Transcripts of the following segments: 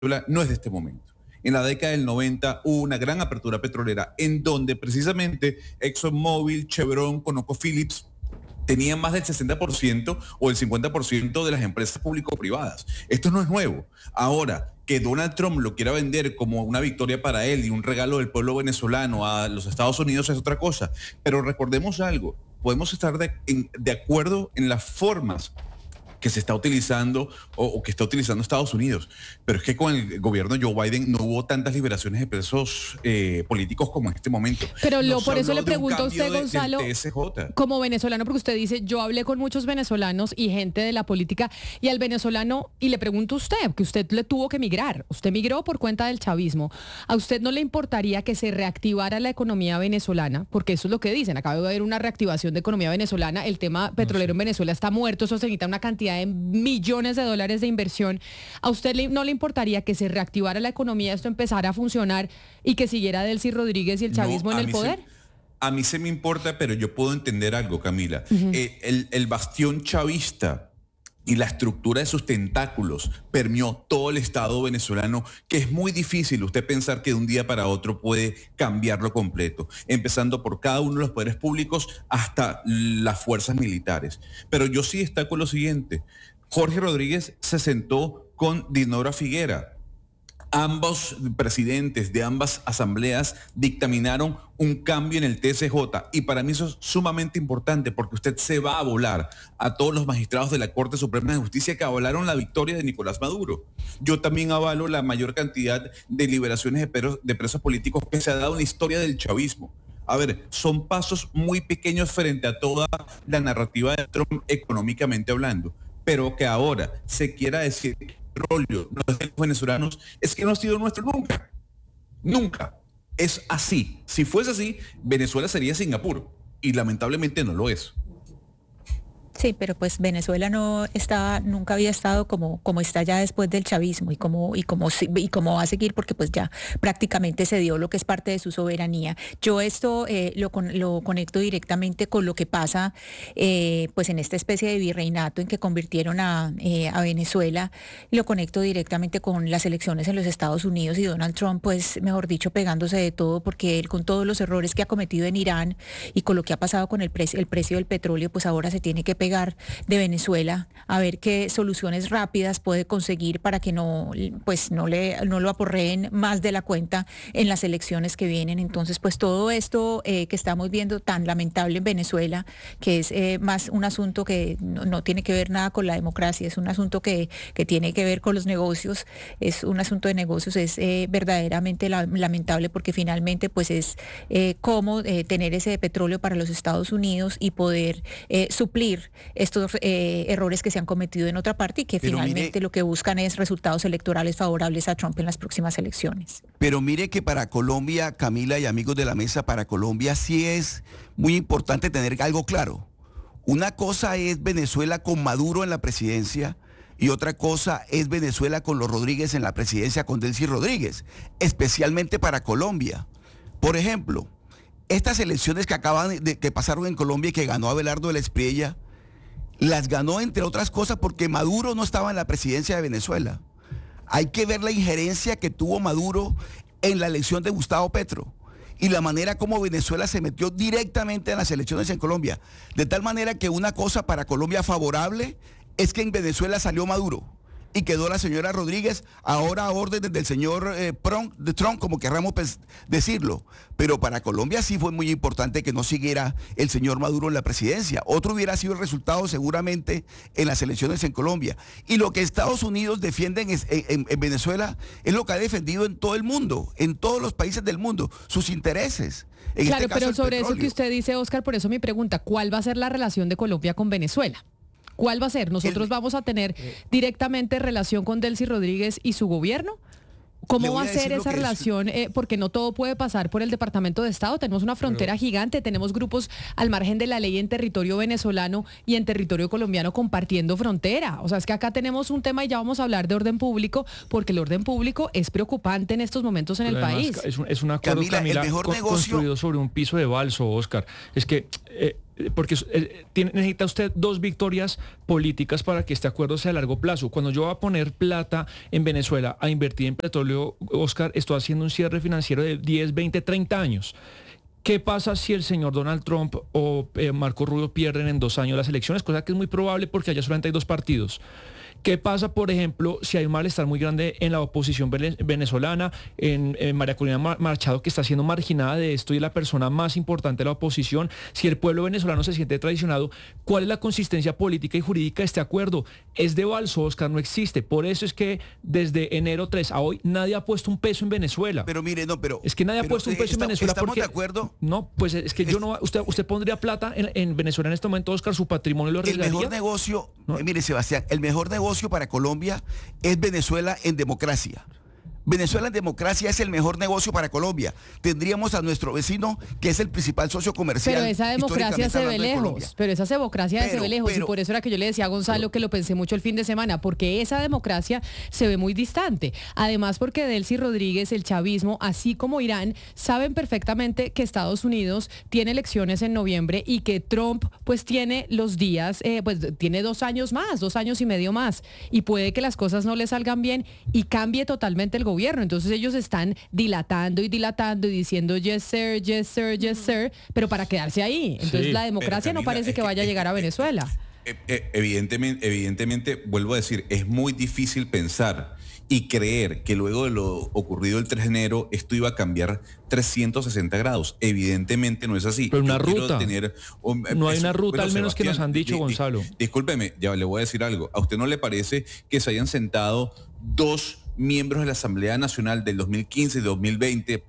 Venezuela no es de este momento. En la década del 90 hubo una gran apertura petrolera en donde precisamente ExxonMobil, Chevron, ConocoPhillips tenían más del 60% o el 50% de las empresas público-privadas. Esto no es nuevo. Ahora, que Donald Trump lo quiera vender como una victoria para él y un regalo del pueblo venezolano a los Estados Unidos es otra cosa. Pero recordemos algo, podemos estar de acuerdo en las formas que se está utilizando o que está utilizando Estados Unidos. Pero es que con el gobierno de Joe Biden no hubo tantas liberaciones de presos políticos como en este momento. Pero por eso le pregunto a usted, Gonzalo, como venezolano, porque usted dice, yo hablé con muchos venezolanos y gente de la política, y al venezolano, y le pregunto a usted, que usted le tuvo que migrar, usted migró por cuenta del chavismo, ¿a usted no le importaría que se reactivara la economía venezolana? Porque eso es lo que dicen, acaba de haber una reactivación de economía venezolana, el tema petrolero en Venezuela está muerto, eso se necesita una cantidad de millones de dólares de inversión. ¿A usted no le importaría que se reactivara la economía, esto empezara a funcionar y que siguiera Delcy Rodríguez y el chavismo en el poder? A mí se me importa, pero yo puedo entender algo, Camila. El bastión chavista y la estructura de sus tentáculos permeó todo el Estado venezolano, que es muy difícil usted pensar que de un día para otro puede cambiarlo completo, empezando por cada uno de los poderes públicos hasta las fuerzas militares. Pero yo sí destaco lo siguiente. Jorge Rodríguez se sentó con Dinora Figuera. Ambos presidentes de ambas asambleas dictaminaron un cambio en el TSJ y para mí eso es sumamente importante porque usted se va a volar a todos los magistrados de la Corte Suprema de Justicia que avalaron la victoria de Nicolás Maduro. Yo también avalo la mayor cantidad de liberaciones de presos políticos que se ha dado en la historia del chavismo. A ver, son pasos muy pequeños frente a toda la narrativa de Trump económicamente hablando, pero que ahora se quiera decir petróleo, los venezolanos, es que no ha sido nuestro nunca. Nunca. Es así. Si fuese así, Venezuela sería Singapur. Y lamentablemente no lo es. Sí, pero pues Venezuela nunca había estado como está ya después del chavismo y como va a seguir porque pues ya prácticamente se dio lo que es parte de su soberanía. Yo esto lo conecto directamente con lo que pasa pues en esta especie de virreinato en que convirtieron a Venezuela, y lo conecto directamente con las elecciones en los Estados Unidos y Donald Trump, pues mejor dicho, pegándose de todo porque él con todos los errores que ha cometido en Irán y con lo que ha pasado con el precio del petróleo, pues ahora se tiene que pegar de Venezuela a ver qué soluciones rápidas puede conseguir para que no lo aporreen más de la cuenta en las elecciones que vienen. Entonces, pues todo esto que estamos viendo tan lamentable en Venezuela, que es más un asunto que no tiene que ver nada con la democracia, es un asunto que tiene que ver con los negocios, es un asunto de negocios, es verdaderamente lamentable porque finalmente pues es cómo tener ese petróleo para los Estados Unidos y poder suplir estos errores que se han cometido en otra parte y que pero finalmente lo que buscan es resultados electorales favorables a Trump en las próximas elecciones. Pero mire que para Colombia, Camila y amigos de la mesa, para Colombia sí es muy importante tener algo claro. Una cosa es Venezuela con Maduro en la presidencia y otra cosa es Venezuela con los Rodríguez en la presidencia, con Delcy Rodríguez, especialmente para Colombia. Por ejemplo, estas elecciones que pasaron en Colombia y que ganó Abelardo de la Espriella, las ganó entre otras cosas porque Maduro no estaba en la presidencia de Venezuela. Hay que ver la injerencia que tuvo Maduro en la elección de Gustavo Petro y la manera como Venezuela se metió directamente en las elecciones en Colombia. De tal manera que una cosa para Colombia favorable es que en Venezuela salió Maduro y quedó la señora Rodríguez ahora a órdenes del señor Trump, como querramos decirlo. Pero para Colombia sí fue muy importante que no siguiera el señor Maduro en la presidencia. Otro hubiera sido el resultado seguramente en las elecciones en Colombia. Y lo que Estados Unidos defienden en Venezuela es lo que ha defendido en todo el mundo, en todos los países del mundo, sus intereses. Claro, pero sobre eso que usted dice, Oscar, por eso mi pregunta, ¿cuál va a ser la relación de Colombia con Venezuela? ¿Cuál va a ser? ¿Nosotros vamos a tener directamente relación con Delcy Rodríguez y su gobierno? ¿Cómo va a ser esa relación? Porque no todo puede pasar por el Departamento de Estado. Tenemos una frontera gigante, tenemos grupos al margen de la ley en territorio venezolano y en territorio colombiano compartiendo frontera. O sea, es que acá tenemos un tema y ya vamos a hablar de orden público, porque el orden público es preocupante en estos momentos en el país. Es un acuerdo, Camila, el mejor negocio construido sobre un piso de balso, Oscar. Es que porque necesita usted 2 victorias políticas para que este acuerdo sea a largo plazo. Cuando yo voy a poner plata en Venezuela a invertir en petróleo, Oscar, estoy haciendo un cierre financiero de 10, 20, 30 años. ¿Qué pasa si el señor Donald Trump o Marco Rubio pierden en 2 años las elecciones? Cosa que es muy probable porque allá solamente hay 2 partidos. ¿Qué pasa, por ejemplo, si hay un malestar muy grande en la oposición venezolana, en María Corina Machado, que está siendo marginada de esto y es la persona más importante de la oposición? Si el pueblo venezolano se siente traicionado, ¿cuál es la consistencia política y jurídica de este acuerdo? Es de balso, Oscar, no existe. Por eso es que desde enero 3 a hoy nadie ha puesto un peso en Venezuela. Pero mire, no, pero... Es que nadie ha puesto un peso en Venezuela. ¿Estamos de acuerdo? No, pues es que yo no... Usted pondría plata en Venezuela en este momento, Oscar, su patrimonio lo arriesgaría. El mejor negocio, mire, Sebastián, el mejor negocio para Colombia es Venezuela en democracia. Venezuela en democracia es el mejor negocio para Colombia. Tendríamos a nuestro vecino, que es el principal socio comercial. Pero esa democracia se ve lejos. Pero esa democracia se ve lejos. Y por eso era que yo le decía a Gonzalo que lo pensé mucho el fin de semana, porque esa democracia se ve muy distante. Además, porque Delcy Rodríguez, el chavismo, así como Irán, saben perfectamente que Estados Unidos tiene elecciones en noviembre y que Trump pues tiene los días, pues tiene 2 años más, 2 años y medio más. Y puede que las cosas no le salgan bien y cambie totalmente el gobierno. Entonces ellos están dilatando y diciendo yes sir, yes sir, yes sir, pero para quedarse ahí. Entonces la democracia no parece que vaya a llegar a Venezuela. Evidentemente, vuelvo a decir, es muy difícil pensar y creer que luego de lo ocurrido el 3 de enero esto iba a cambiar 360 grados. Evidentemente no es así. Pero una ruta. No hay una ruta, al menos que nos han dicho, Gonzalo. Discúlpeme, ya le voy a decir algo. ¿A usted no le parece que se hayan sentado 2 miembros de la Asamblea Nacional del 2015 y 2020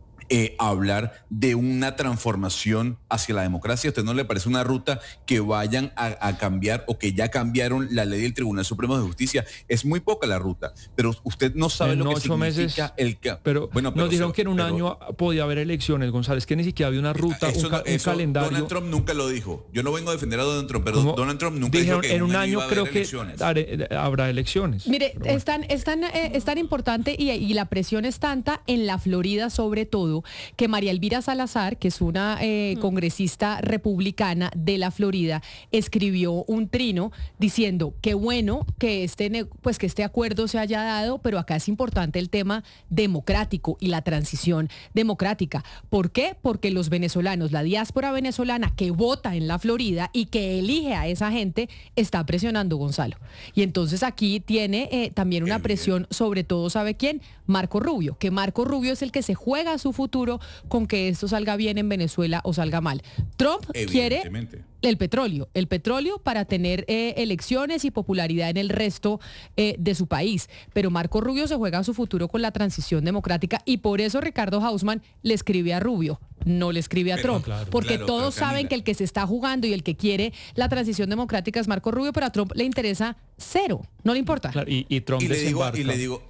hablar de una transformación hacia la democracia? ¿A usted no le parece una ruta que vayan a cambiar o que ya cambiaron la ley del Tribunal Supremo de Justicia? Es muy poca la ruta, pero usted no sabe lo que significa pero nos dijeron que en un año podía haber elecciones, González, que ni siquiera había una ruta, un calendario. Donald Trump nunca lo dijo. Yo no vengo a defender a Donald Trump, pero Donald Trump nunca dijo que en un año creo que habrá elecciones. Mire, es tan importante y la presión es tanta en la Florida sobre todo, que María Elvira Salazar, que es una congresista republicana de la Florida, escribió un trino diciendo que bueno que este acuerdo se haya dado, pero acá es importante el tema democrático y la transición democrática. ¿Por qué? Porque los venezolanos, la diáspora venezolana que vota en la Florida y que elige a esa gente, está presionando, Gonzalo. Y entonces aquí tiene también una presión, sobre todo, ¿sabe quién? Marco Rubio, que Marco Rubio es el que se juega su futuro con que esto salga bien en Venezuela o salga mal. Trump quiere el petróleo para tener elecciones y popularidad en el resto de su país. Pero Marco Rubio se juega su futuro con la transición democrática y por eso Ricardo Hausmann le escribe a Rubio, no le escribe a Trump. Porque todos saben que el que se está jugando y el que quiere la transición democrática es Marco Rubio, pero a Trump le interesa cero, no le importa. Claro, y Trump desembarca.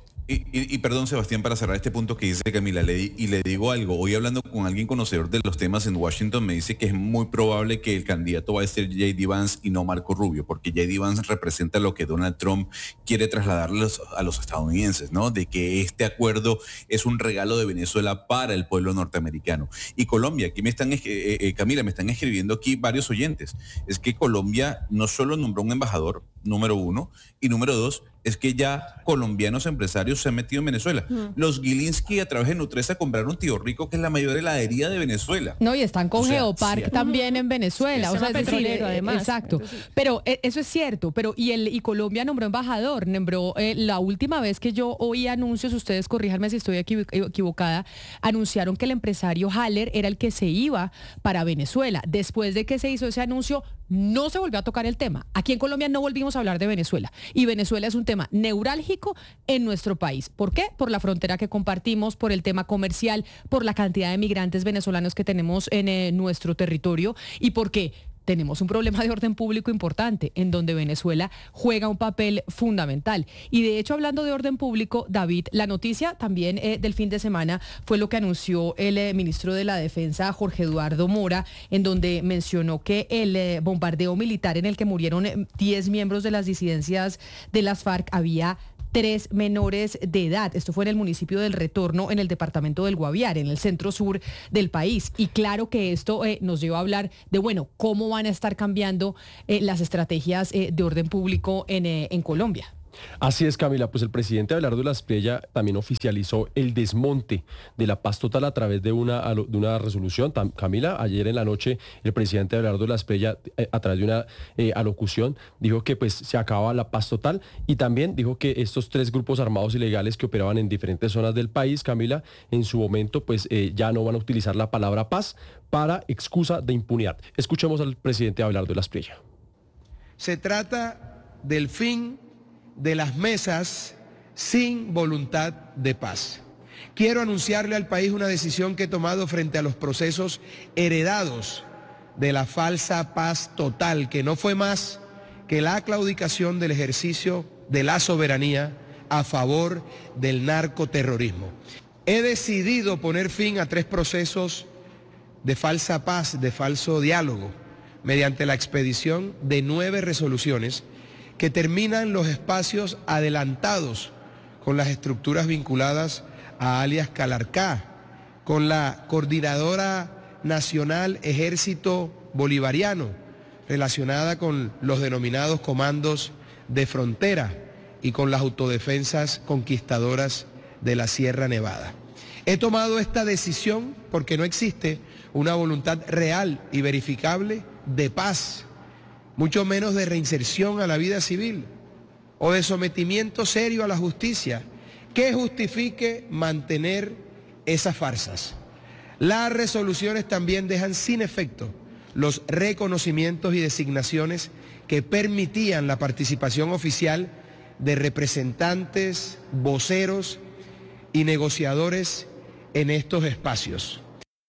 Y perdón, Sebastián, para cerrar este punto que dice Camila, le digo algo. Hoy hablando con alguien conocedor de los temas en Washington, me dice que es muy probable que el candidato va a ser J.D. Vance y no Marco Rubio, porque J.D. Vance representa lo que Donald Trump quiere trasladarles a los estadounidenses, ¿no? De que este acuerdo es un regalo de Venezuela para el pueblo norteamericano. Y Colombia, aquí Camila, me están escribiendo aquí varios oyentes. Es que Colombia no solo nombró un embajador, número 1, y número 2, es que ya colombianos empresarios se han metido en Venezuela. Los Gilinski a través de Nutresa compraron Tío Rico, que es la mayor heladería de Venezuela. No, y están con Geopark también en Venezuela. O sea, petrolero, además. Exacto. Pero eso es cierto. Y Colombia nombró embajador. La última vez que yo oí anuncios, ustedes corríjanme si estoy equivocada, anunciaron que el empresario Haller era el que se iba para Venezuela. Después de que se hizo ese anuncio, no se volvió a tocar el tema. Aquí en Colombia no volvimos a hablar de Venezuela. Y Venezuela es un tema neurálgico en nuestro país. ¿Por qué? Por la frontera que compartimos, por el tema comercial, por la cantidad de migrantes venezolanos que tenemos en nuestro territorio y porque tenemos un problema de orden público importante en donde Venezuela juega un papel fundamental. Y de hecho, hablando de orden público, David, la noticia también del fin de semana fue lo que anunció el ministro de la Defensa, Jorge Eduardo Mora, en donde mencionó que el bombardeo militar en el que murieron 10 miembros de las disidencias de las FARC había 3 menores de edad. Esto fue en el municipio del Retorno, en el departamento del Guaviare, en el centro sur del país. Y claro que esto nos lleva a hablar de, bueno, cómo van a estar cambiando las estrategias de orden público en Colombia. Así es, Camila, pues el presidente Abelardo de la Espriella también oficializó el desmonte de la paz total a través de una resolución. Camila, ayer en la noche el presidente Abelardo de la Espriella, a través de una alocución, dijo que pues se acaba la paz total y también dijo que estos 3 grupos armados ilegales que operaban en diferentes zonas del país, Camila, en su momento pues ya no van a utilizar la palabra paz para excusa de impunidad. Escuchemos al presidente Abelardo de la Espriella. Se trata del fin de las mesas sin voluntad de paz. Quiero anunciarle al país una decisión que he tomado frente a los procesos heredados de la falsa paz total, que no fue más que la claudicación del ejercicio de la soberanía a favor del narcoterrorismo. He decidido poner fin a 3 procesos de falsa paz, de falso diálogo, mediante la expedición de 9 resoluciones que terminan los espacios adelantados con las estructuras vinculadas a alias Calarcá, con la Coordinadora Nacional Ejército Bolivariano, relacionada con los denominados comandos de frontera y con las autodefensas conquistadoras de la Sierra Nevada. He tomado esta decisión porque no existe una voluntad real y verificable de paz, mucho menos de reinserción a la vida civil o de sometimiento serio a la justicia que justifique mantener esas farsas. Las resoluciones también dejan sin efecto los reconocimientos y designaciones que permitían la participación oficial de representantes, voceros y negociadores en estos espacios.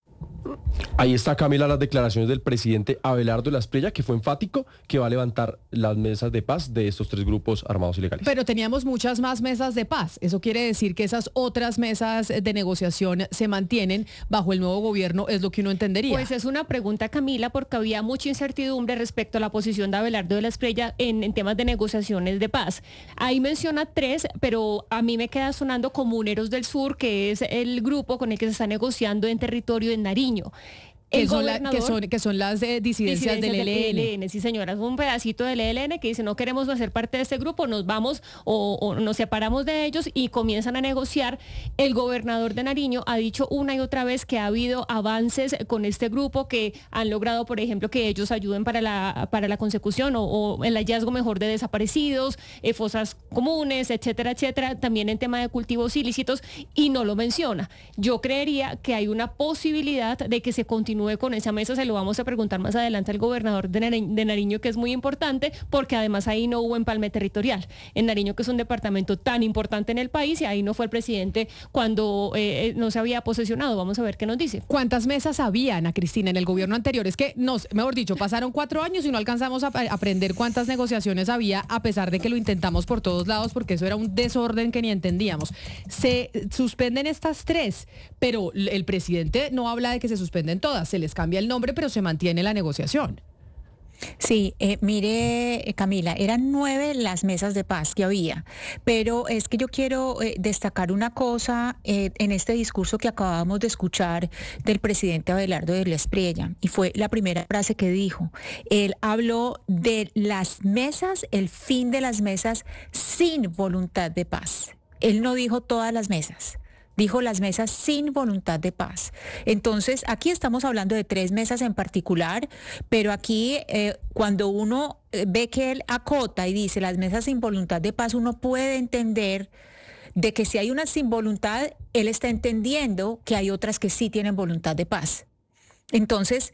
Ahí está, Camila, las declaraciones del presidente Abelardo de la Espriella, que fue enfático que va a levantar las mesas de paz de estos 3 grupos armados ilegales. Pero teníamos muchas más mesas de paz. Eso quiere decir que esas otras mesas de negociación se mantienen bajo el nuevo gobierno, es lo que uno entendería. Pues es una pregunta, Camila, porque había mucha incertidumbre respecto a la posición de Abelardo de la Espriella en temas de negociaciones de paz. Ahí menciona 3, pero a mí me queda sonando Comuneros del Sur, que es el grupo con el que se está negociando en territorio de Nariño. Que son las disidencias del ELN. Sí, señora, es un pedacito del ELN que dice no queremos hacer parte de este grupo, nos vamos o nos separamos de ellos y comienzan a negociar. El gobernador de Nariño ha dicho una y otra vez que ha habido avances con este grupo, que han logrado, por ejemplo, que ellos ayuden para la consecución o el hallazgo mejor de desaparecidos, fosas comunes, etcétera, etcétera, también en tema de cultivos ilícitos, y no lo menciona. Yo creería que hay una posibilidad de que se continúe con esa mesa. Se lo vamos a preguntar más adelante al gobernador de Nariño, que es muy importante, porque además ahí no hubo empalme territorial. En Nariño, que es un departamento tan importante en el país, y ahí no fue el presidente cuando no se había posesionado. Vamos a ver qué nos dice. ¿Cuántas mesas había, Ana Cristina, en el gobierno anterior? Es que, mejor dicho, pasaron 4 años y no alcanzamos a aprender cuántas negociaciones había, a pesar de que lo intentamos por todos lados, porque eso era un desorden que ni entendíamos. Se suspenden estas 3, pero el presidente no habla de que se suspenden todas. Se les cambia el nombre, pero se mantiene la negociación. Sí, mire, Camila, eran 9 las mesas de paz que había, pero es que yo quiero destacar una cosa en este discurso que acabamos de escuchar del presidente Abelardo de la Espriella, y fue la primera frase que dijo. Él habló de las mesas, el fin de las mesas sin voluntad de paz. Él no dijo todas las mesas. Dijo las mesas sin voluntad de paz. Entonces, aquí estamos hablando de 3 mesas en particular, pero aquí cuando uno ve que él acota y dice las mesas sin voluntad de paz, uno puede entender de que si hay una sin voluntad, él está entendiendo que hay otras que sí tienen voluntad de paz. Entonces,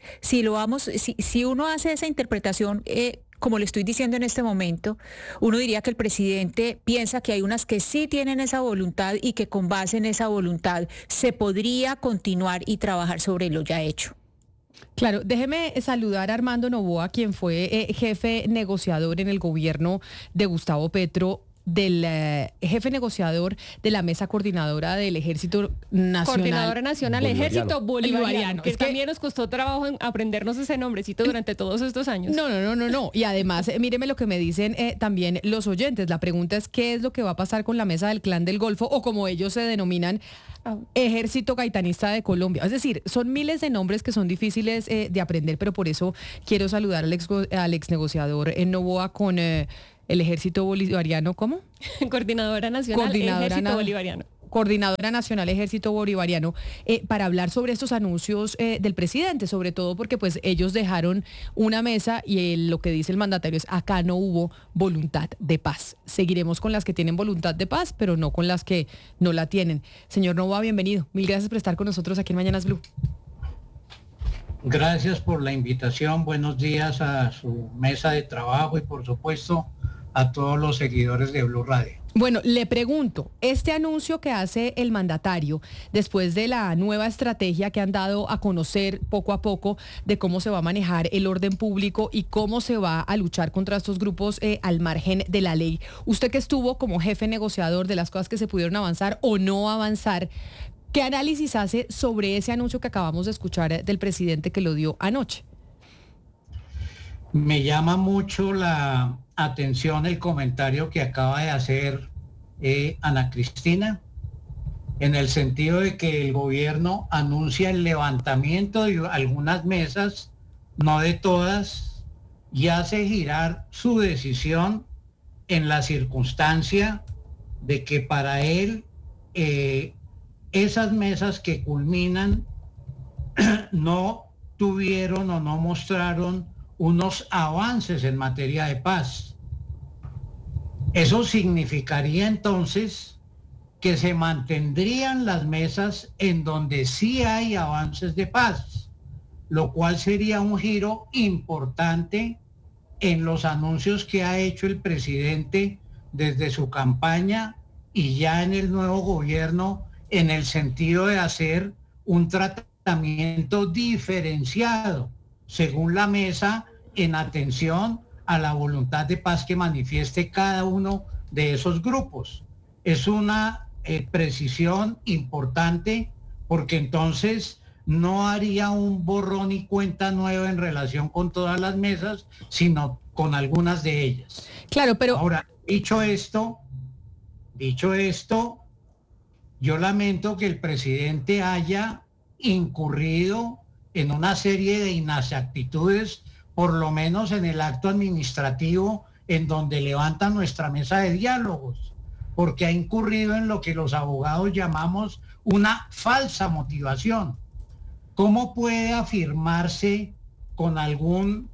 si uno hace esa interpretación, como le estoy diciendo en este momento, uno diría que el presidente piensa que hay unas que sí tienen esa voluntad y que con base en esa voluntad se podría continuar y trabajar sobre lo ya hecho. Claro, déjeme saludar a Armando Noboa, quien fue jefe negociador en el gobierno de Gustavo Petro. del jefe negociador de la mesa coordinadora del Ejército Nacional. Coordinadora Nacional Ejército Bolivariano, que Es que también nos costó trabajo en aprendernos ese nombrecito durante todos estos años. No. Y además, míreme lo que me dicen también los oyentes. La pregunta es, ¿qué es lo que va a pasar con la mesa del Clan del Golfo, o como ellos se denominan, Ejército Gaitanista de Colombia? Es decir, son miles de nombres que son difíciles de aprender, pero por eso quiero saludar al ex negociador en Novoa con el Ejército Bolivariano. ¿Cómo? Coordinadora Nacional Ejército Bolivariano. Coordinadora Nacional Ejército Bolivariano, para hablar sobre estos anuncios del presidente, sobre todo porque pues ellos dejaron una mesa y lo que dice el mandatario es: acá no hubo voluntad de paz. Seguiremos con las que tienen voluntad de paz, pero no con las que no la tienen. Señor Novoa, bienvenido. Mil gracias por estar con nosotros aquí en Mañanas Blue. Gracias por la invitación. Buenos días a su mesa de trabajo y por supuesto a todos los seguidores de Blue Radio. Bueno, le pregunto, este anuncio que hace el mandatario después de la nueva estrategia que han dado a conocer poco a poco de cómo se va a manejar el orden público y cómo se va a luchar contra estos grupos al margen de la ley, usted que estuvo como jefe negociador de las cosas que se pudieron avanzar o no avanzar, ¿qué análisis hace sobre ese anuncio que acabamos de escuchar del presidente que lo dio anoche? Me llama mucho la atención el comentario que acaba de hacer Ana Cristina, en el sentido de que el gobierno anuncia el levantamiento de algunas mesas, no de todas, y hace girar su decisión en la circunstancia de que para él esas mesas que culminan no tuvieron o no mostraron unos avances en materia de paz. Eso significaría entonces que se mantendrían las mesas en donde sí hay avances de paz, lo cual sería un giro importante en los anuncios que ha hecho el presidente desde su campaña y ya en el nuevo gobierno, en el sentido de hacer un tratamiento diferenciado según la mesa, en atención a la voluntad de paz que manifieste cada uno de esos grupos. Es una precisión importante, porque entonces no haría un borrón y cuenta nueva en relación con todas las mesas, sino con algunas de ellas. Claro, pero... Ahora, dicho esto, yo lamento que el presidente haya incurrido en una serie de inexactitudes, por lo menos en el acto administrativo en donde levanta nuestra mesa de diálogos, porque ha incurrido en lo que los abogados llamamos una falsa motivación. ¿Cómo puede afirmarse con alguna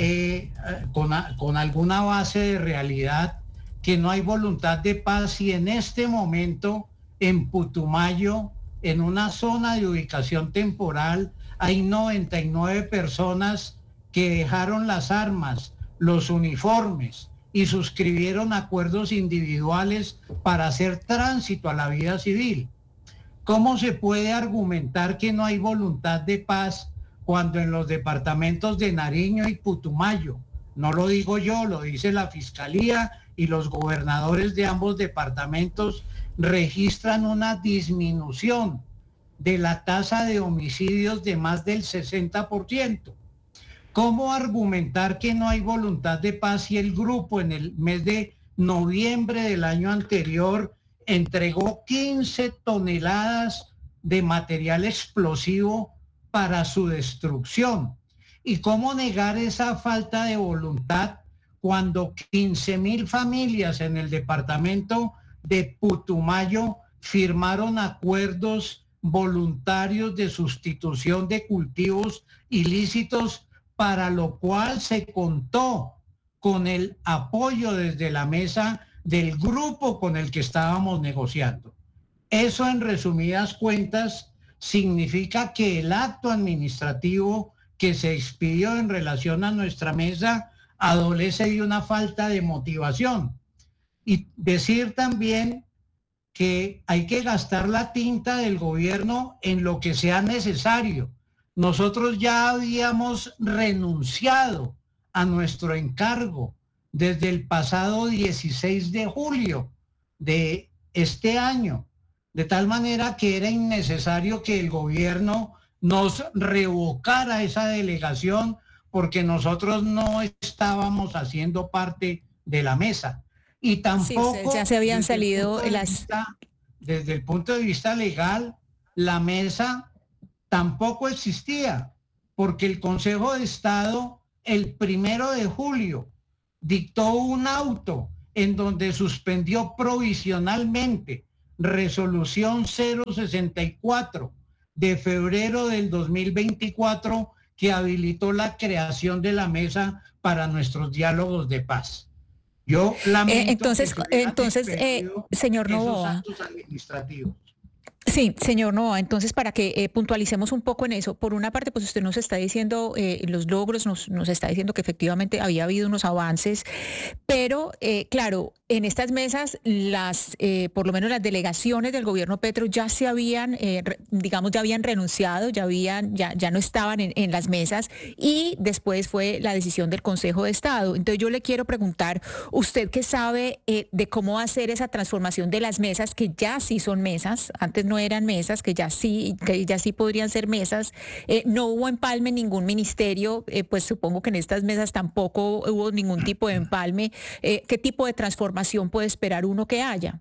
base de realidad que no hay voluntad de paz si en este momento en Putumayo, en una zona de ubicación temporal, hay 99 personas que dejaron las armas, los uniformes y suscribieron acuerdos individuales para hacer tránsito a la vida civil? ¿Cómo se puede argumentar que no hay voluntad de paz cuando en los departamentos de Nariño y Putumayo, no lo digo yo, lo dice la Fiscalía y los gobernadores de ambos departamentos, registran una disminución de la tasa de homicidios de más del 60%? ¿Cómo argumentar que no hay voluntad de paz si el grupo en el mes de noviembre del año anterior entregó 15 toneladas de material explosivo para su destrucción? ¿Y cómo negar esa falta de voluntad cuando 15.000 familias en el departamento de Putumayo firmaron acuerdos voluntarios de sustitución de cultivos ilícitos, para lo cual se contó con el apoyo desde la mesa del grupo con el que estábamos negociando? Eso, en resumidas cuentas, significa que el acto administrativo que se expidió en relación a nuestra mesa adolece de una falta de motivación. Y decir también que hay que gastar la tinta del gobierno en lo que sea necesario. Nosotros ya habíamos renunciado a nuestro encargo desde el pasado 16 de julio de este año, de tal manera que era innecesario que el gobierno nos revocara esa delegación porque nosotros no estábamos haciendo parte de la mesa. Y tampoco... Sí, ya se habían salido desde el punto de vista legal, la mesa tampoco existía, porque el Consejo de Estado el 1 de julio dictó un auto en donde suspendió provisionalmente resolución 064 de febrero del 2024 que habilitó la creación de la mesa para nuestros diálogos de paz. Yo lamento entonces, señor Noboa. Sí, señor Noboa, entonces para que puntualicemos un poco en eso, por una parte, pues usted nos está diciendo los logros, nos está diciendo que efectivamente había habido unos avances, pero claro, en estas mesas, por lo menos las delegaciones del gobierno Petro ya se habían, ya habían renunciado, ya no estaban en las mesas, y después fue la decisión del Consejo de Estado. Entonces yo le quiero preguntar, usted que sabe de cómo hacer esa transformación de las mesas, que ya sí son mesas, antes no eran mesas, que ya sí podrían ser mesas, no hubo empalme en ningún ministerio, pues supongo que en estas mesas tampoco hubo ningún tipo de empalme. ¿Qué tipo de transformación puede esperar uno que haya?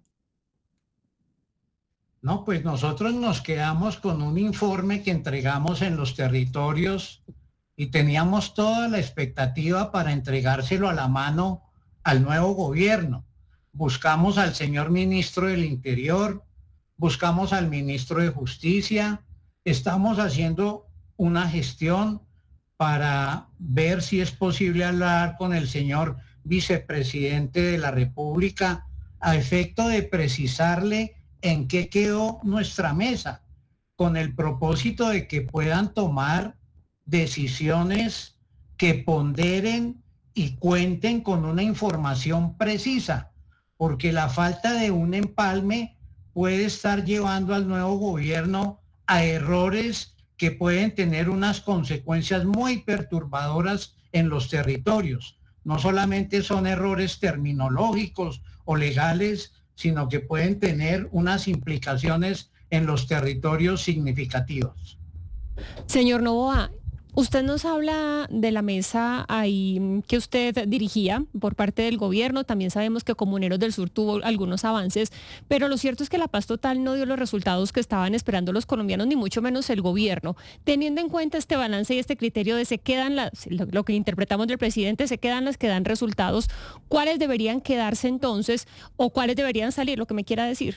No, pues nosotros nos quedamos con un informe que entregamos en los territorios y teníamos toda la expectativa para entregárselo a la mano al nuevo gobierno. Buscamos al señor ministro del Interior, buscamos al ministro de Justicia, estamos haciendo una gestión para ver si es posible hablar con el señor vicepresidente de la República a efecto de precisarle en qué quedó nuestra mesa, con el propósito de que puedan tomar decisiones que ponderen y cuenten con una información precisa, porque la falta de un empalme puede estar llevando al nuevo gobierno a errores que pueden tener unas consecuencias muy perturbadoras en los territorios. No solamente son errores terminológicos o legales, sino que pueden tener unas implicaciones en los territorios significativos. Señor Noboa, usted nos habla de la mesa ahí que usted dirigía por parte del gobierno. También sabemos que Comuneros del Sur tuvo algunos avances, pero lo cierto es que la paz total no dio los resultados que estaban esperando los colombianos, ni mucho menos el gobierno. Teniendo en cuenta este balance y este criterio de lo que interpretamos del presidente, se quedan las que dan resultados, ¿cuáles deberían quedarse entonces o cuáles deberían salir? Lo que me quiera decir.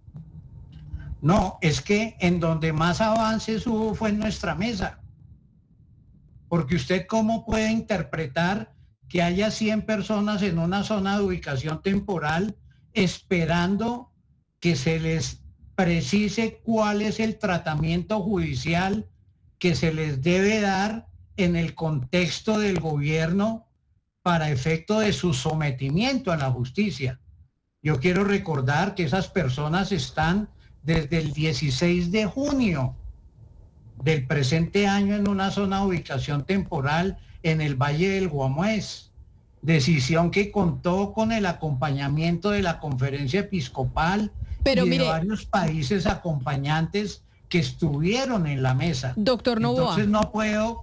No, es que en donde más avances hubo fue en nuestra mesa. Porque usted cómo puede interpretar que haya 100 personas en una zona de ubicación temporal esperando que se les precise cuál es el tratamiento judicial que se les debe dar en el contexto del gobierno para efecto de su sometimiento a la justicia. Yo quiero recordar que esas personas están desde el 16 de junio del presente año en una zona de ubicación temporal en el Valle del Guamués, decisión que contó con el acompañamiento de la Conferencia Episcopal y de varios países acompañantes que estuvieron en la mesa. Doctor Noboa. Entonces no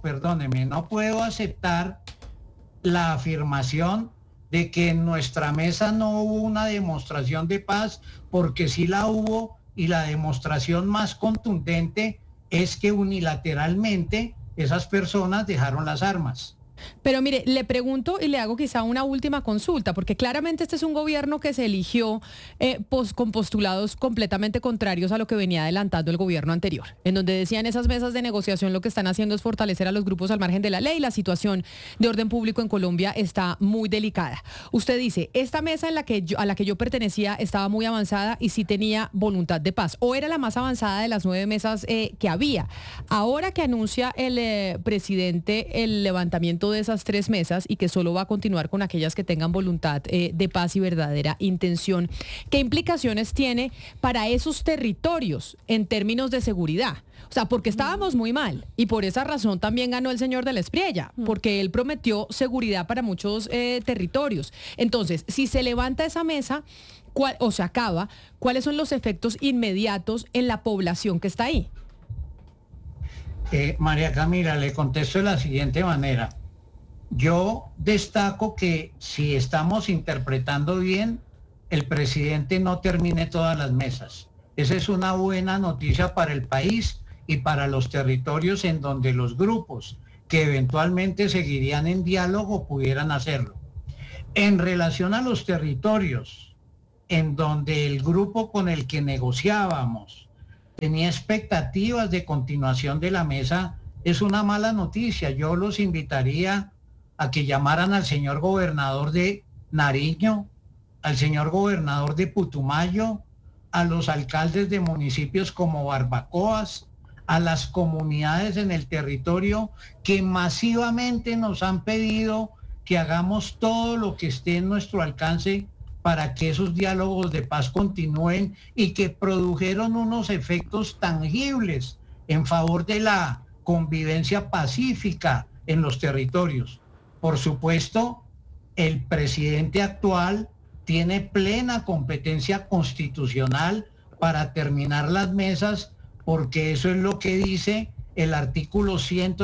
puedo aceptar la afirmación de que en nuestra mesa no hubo una demostración de paz, porque sí la hubo, y la demostración más contundente es que unilateralmente esas personas dejaron las armas. Pero mire, le pregunto y le hago quizá una última consulta, porque claramente este es un gobierno que se eligió con postulados completamente contrarios a lo que venía adelantando el gobierno anterior, en donde decían esas mesas de negociación lo que están haciendo es fortalecer a los grupos al margen de la ley. La situación de orden público en Colombia está muy delicada. Usted dice, esta mesa a la que yo pertenecía estaba muy avanzada y sí tenía voluntad de paz, o era la más avanzada de las 9 mesas que había. Ahora que anuncia el presidente el levantamiento funcionamiento de esas 3 mesas y que solo va a continuar con aquellas que tengan voluntad de paz y verdadera intención. ¿Qué implicaciones tiene para esos territorios en términos de seguridad? O sea, porque estábamos muy mal y por esa razón también ganó el señor de la Espriella, porque él prometió seguridad para muchos territorios. Entonces, si se levanta esa mesa o se acaba, ¿cuáles son los efectos inmediatos en la población que está ahí? María Camila, le contesto de la siguiente manera. Yo destaco que si estamos interpretando bien, el presidente no termine todas las mesas. Esa es una buena noticia para el país y para los territorios en donde los grupos que eventualmente seguirían en diálogo pudieran hacerlo. En relación a los territorios en donde el grupo con el que negociábamos tenía expectativas de continuación de la mesa, es una mala noticia. Yo los invitaría a que llamaran al señor gobernador de Nariño, al señor gobernador de Putumayo, a los alcaldes de municipios como Barbacoas, a las comunidades en el territorio que masivamente nos han pedido que hagamos todo lo que esté en nuestro alcance para que esos diálogos de paz continúen y que produjeron unos efectos tangibles en favor de la convivencia pacífica en los territorios. Por supuesto, el presidente actual tiene plena competencia constitucional para terminar las mesas, porque eso es lo que dice el artículo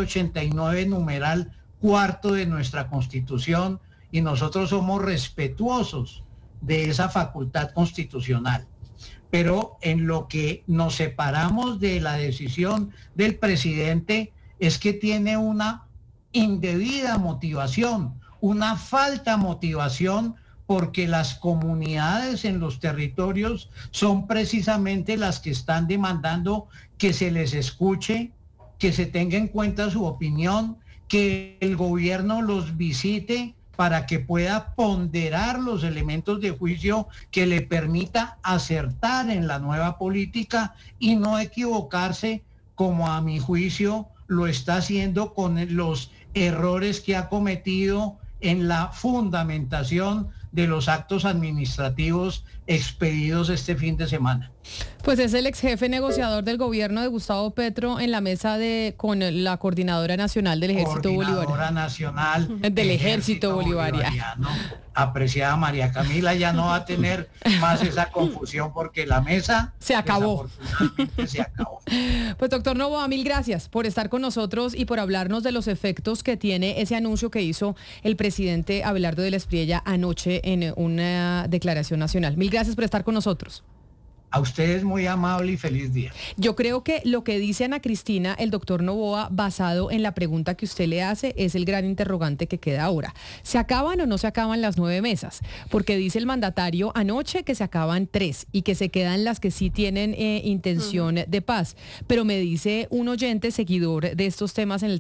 189, numeral 4 de nuestra Constitución, y nosotros somos respetuosos de esa facultad constitucional. Pero en lo que nos separamos de la decisión del presidente es que tiene una indebida motivación, una falta de motivación, porque las comunidades en los territorios son precisamente las que están demandando que se les escuche, que se tenga en cuenta su opinión, que el gobierno los visite para que pueda ponderar los elementos de juicio que le permita acertar en la nueva política y no equivocarse, como a mi juicio lo está haciendo con los errores que ha cometido en la fundamentación de los actos administrativos expedidos este fin de semana. Pues es el ex jefe negociador del gobierno de Gustavo Petro en la mesa con la Coordinadora Nacional del Ejército Bolivariano. Coordinadora Nacional del Ejército Bolivariano. Apreciada María Camila, ya no va a tener más esa confusión porque la mesa se acabó. Se acabó. Pues doctor Noboa, mil gracias por estar con nosotros y por hablarnos de los efectos que tiene ese anuncio que hizo el presidente Abelardo de la Espriella anoche en una declaración nacional. Mil gracias por estar con nosotros. A ustedes muy amable y feliz día. Yo creo que lo que dice Ana Cristina, el doctor Noboa, basado en la pregunta que usted le hace, es el gran interrogante que queda ahora. ¿Se acaban o no se acaban las 9 mesas? Porque dice el mandatario anoche que se acaban 3 y que se quedan las que sí tienen intención de paz. Pero me dice un oyente seguidor de estos temas en el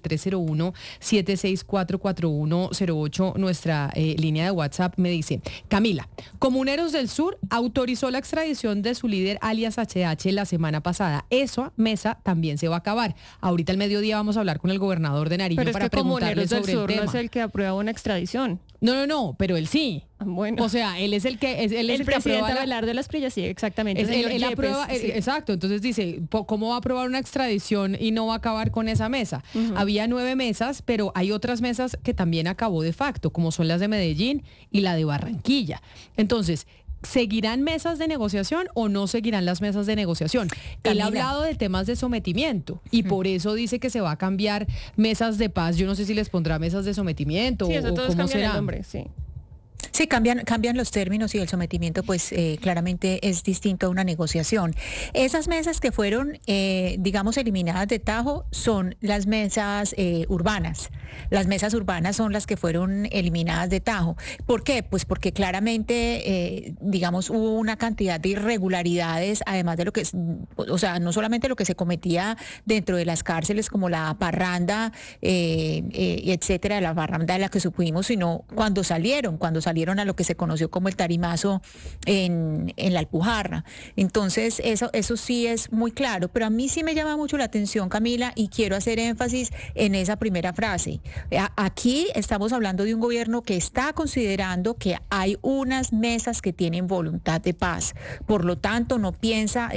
301-764-4108, nuestra línea de WhatsApp, me dice: Camila, Comuneros del Sur autorizó la extradición de su líder alias HH la semana pasada. Esa mesa también se va a acabar. Ahorita al mediodía vamos a hablar con el gobernador de Nariño para preguntarle sobre el tema. Pero es que Comuneros del Sur no es el que aprueba una extradición. No, pero él sí. Bueno. O sea, él es el que el presidente Abelardo de la Espriella, sí, exactamente. Él aprueba, sí. Exacto. Entonces dice, ¿cómo va a aprobar una extradición y no va a acabar con esa mesa? Había 9 mesas, pero hay otras mesas que también acabó de facto, como son las de Medellín y la de Barranquilla. Entonces, ¿seguirán mesas de negociación o no seguirán las mesas de negociación? Él ha hablado de temas de sometimiento y por eso dice que se va a cambiar mesas de paz. Yo no sé si les pondrá mesas de sometimiento o cómo será. El nombre, sí. Sí, cambian los términos y el sometimiento pues claramente es distinto a una negociación. Esas mesas que fueron, digamos, eliminadas de tajo son las mesas urbanas. Las mesas urbanas son las que fueron eliminadas de tajo. ¿Por qué? Pues porque claramente, digamos, hubo una cantidad de irregularidades, además de lo que, o sea, no solamente lo que se cometía dentro de las cárceles como la parranda, etcétera, la parranda de la que supimos, sino cuando salieron recurrieron a lo que se conoció como el tarimazo en la Alpujarra. Entonces, eso sí es muy claro, pero a mí sí me llama mucho la atención, Camila, y quiero hacer énfasis en esa primera frase. Aquí estamos hablando de un gobierno que está considerando que hay unas mesas que tienen voluntad de paz. Por lo tanto, no piensa,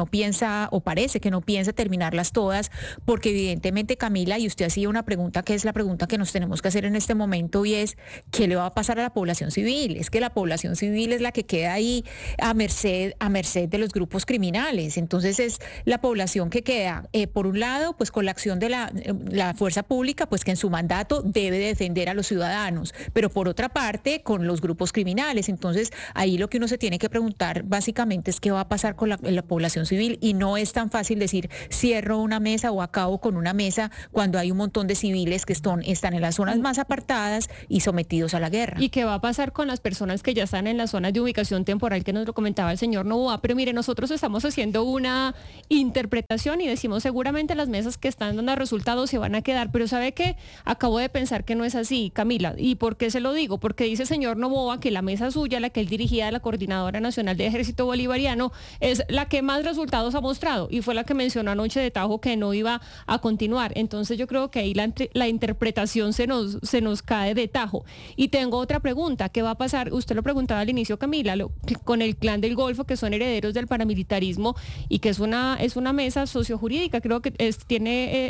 o parece que no piensa terminarlas todas, porque evidentemente, Camila, y usted hacía una pregunta que es la pregunta que nos tenemos que hacer en este momento, y es, ¿qué le va a pasar a la población civil? Es que la población civil es la que queda ahí a merced de los grupos criminales. Entonces es la población que queda, por un lado, pues con la acción de la fuerza pública, pues que en su mandato debe defender a los ciudadanos, pero por otra parte, con los grupos criminales. Entonces, ahí lo que uno se tiene que preguntar básicamente es qué va a pasar con la población civil, y no es tan fácil decir cierro una mesa o acabo con una mesa cuando hay un montón de civiles que están en las zonas más apartadas y sometidos a la guerra. ¿Y qué va a pasar con las personas que ya están en las zonas de ubicación temporal que nos lo comentaba el señor Novoa? Pero mire, nosotros estamos haciendo una interpretación y decimos seguramente las mesas que están dando resultados se van a quedar, pero ¿sabe qué? Acabo de pensar que no es así, Camila. ¿Y por qué se lo digo? Porque dice el señor Novoa que la mesa suya, la que él dirigía de la Coordinadora Nacional de Ejército Bolivariano, es la que más resultados ha mostrado y fue la que mencionó anoche de tajo que no iba a continuar. Entonces yo creo que ahí la interpretación se nos cae de tajo. Y tengo otra pregunta, ¿qué va a pasar? Usted lo preguntaba al inicio, Camila, con el Clan del Golfo, que son herederos del paramilitarismo y que es una mesa sociojurídica, creo que tiene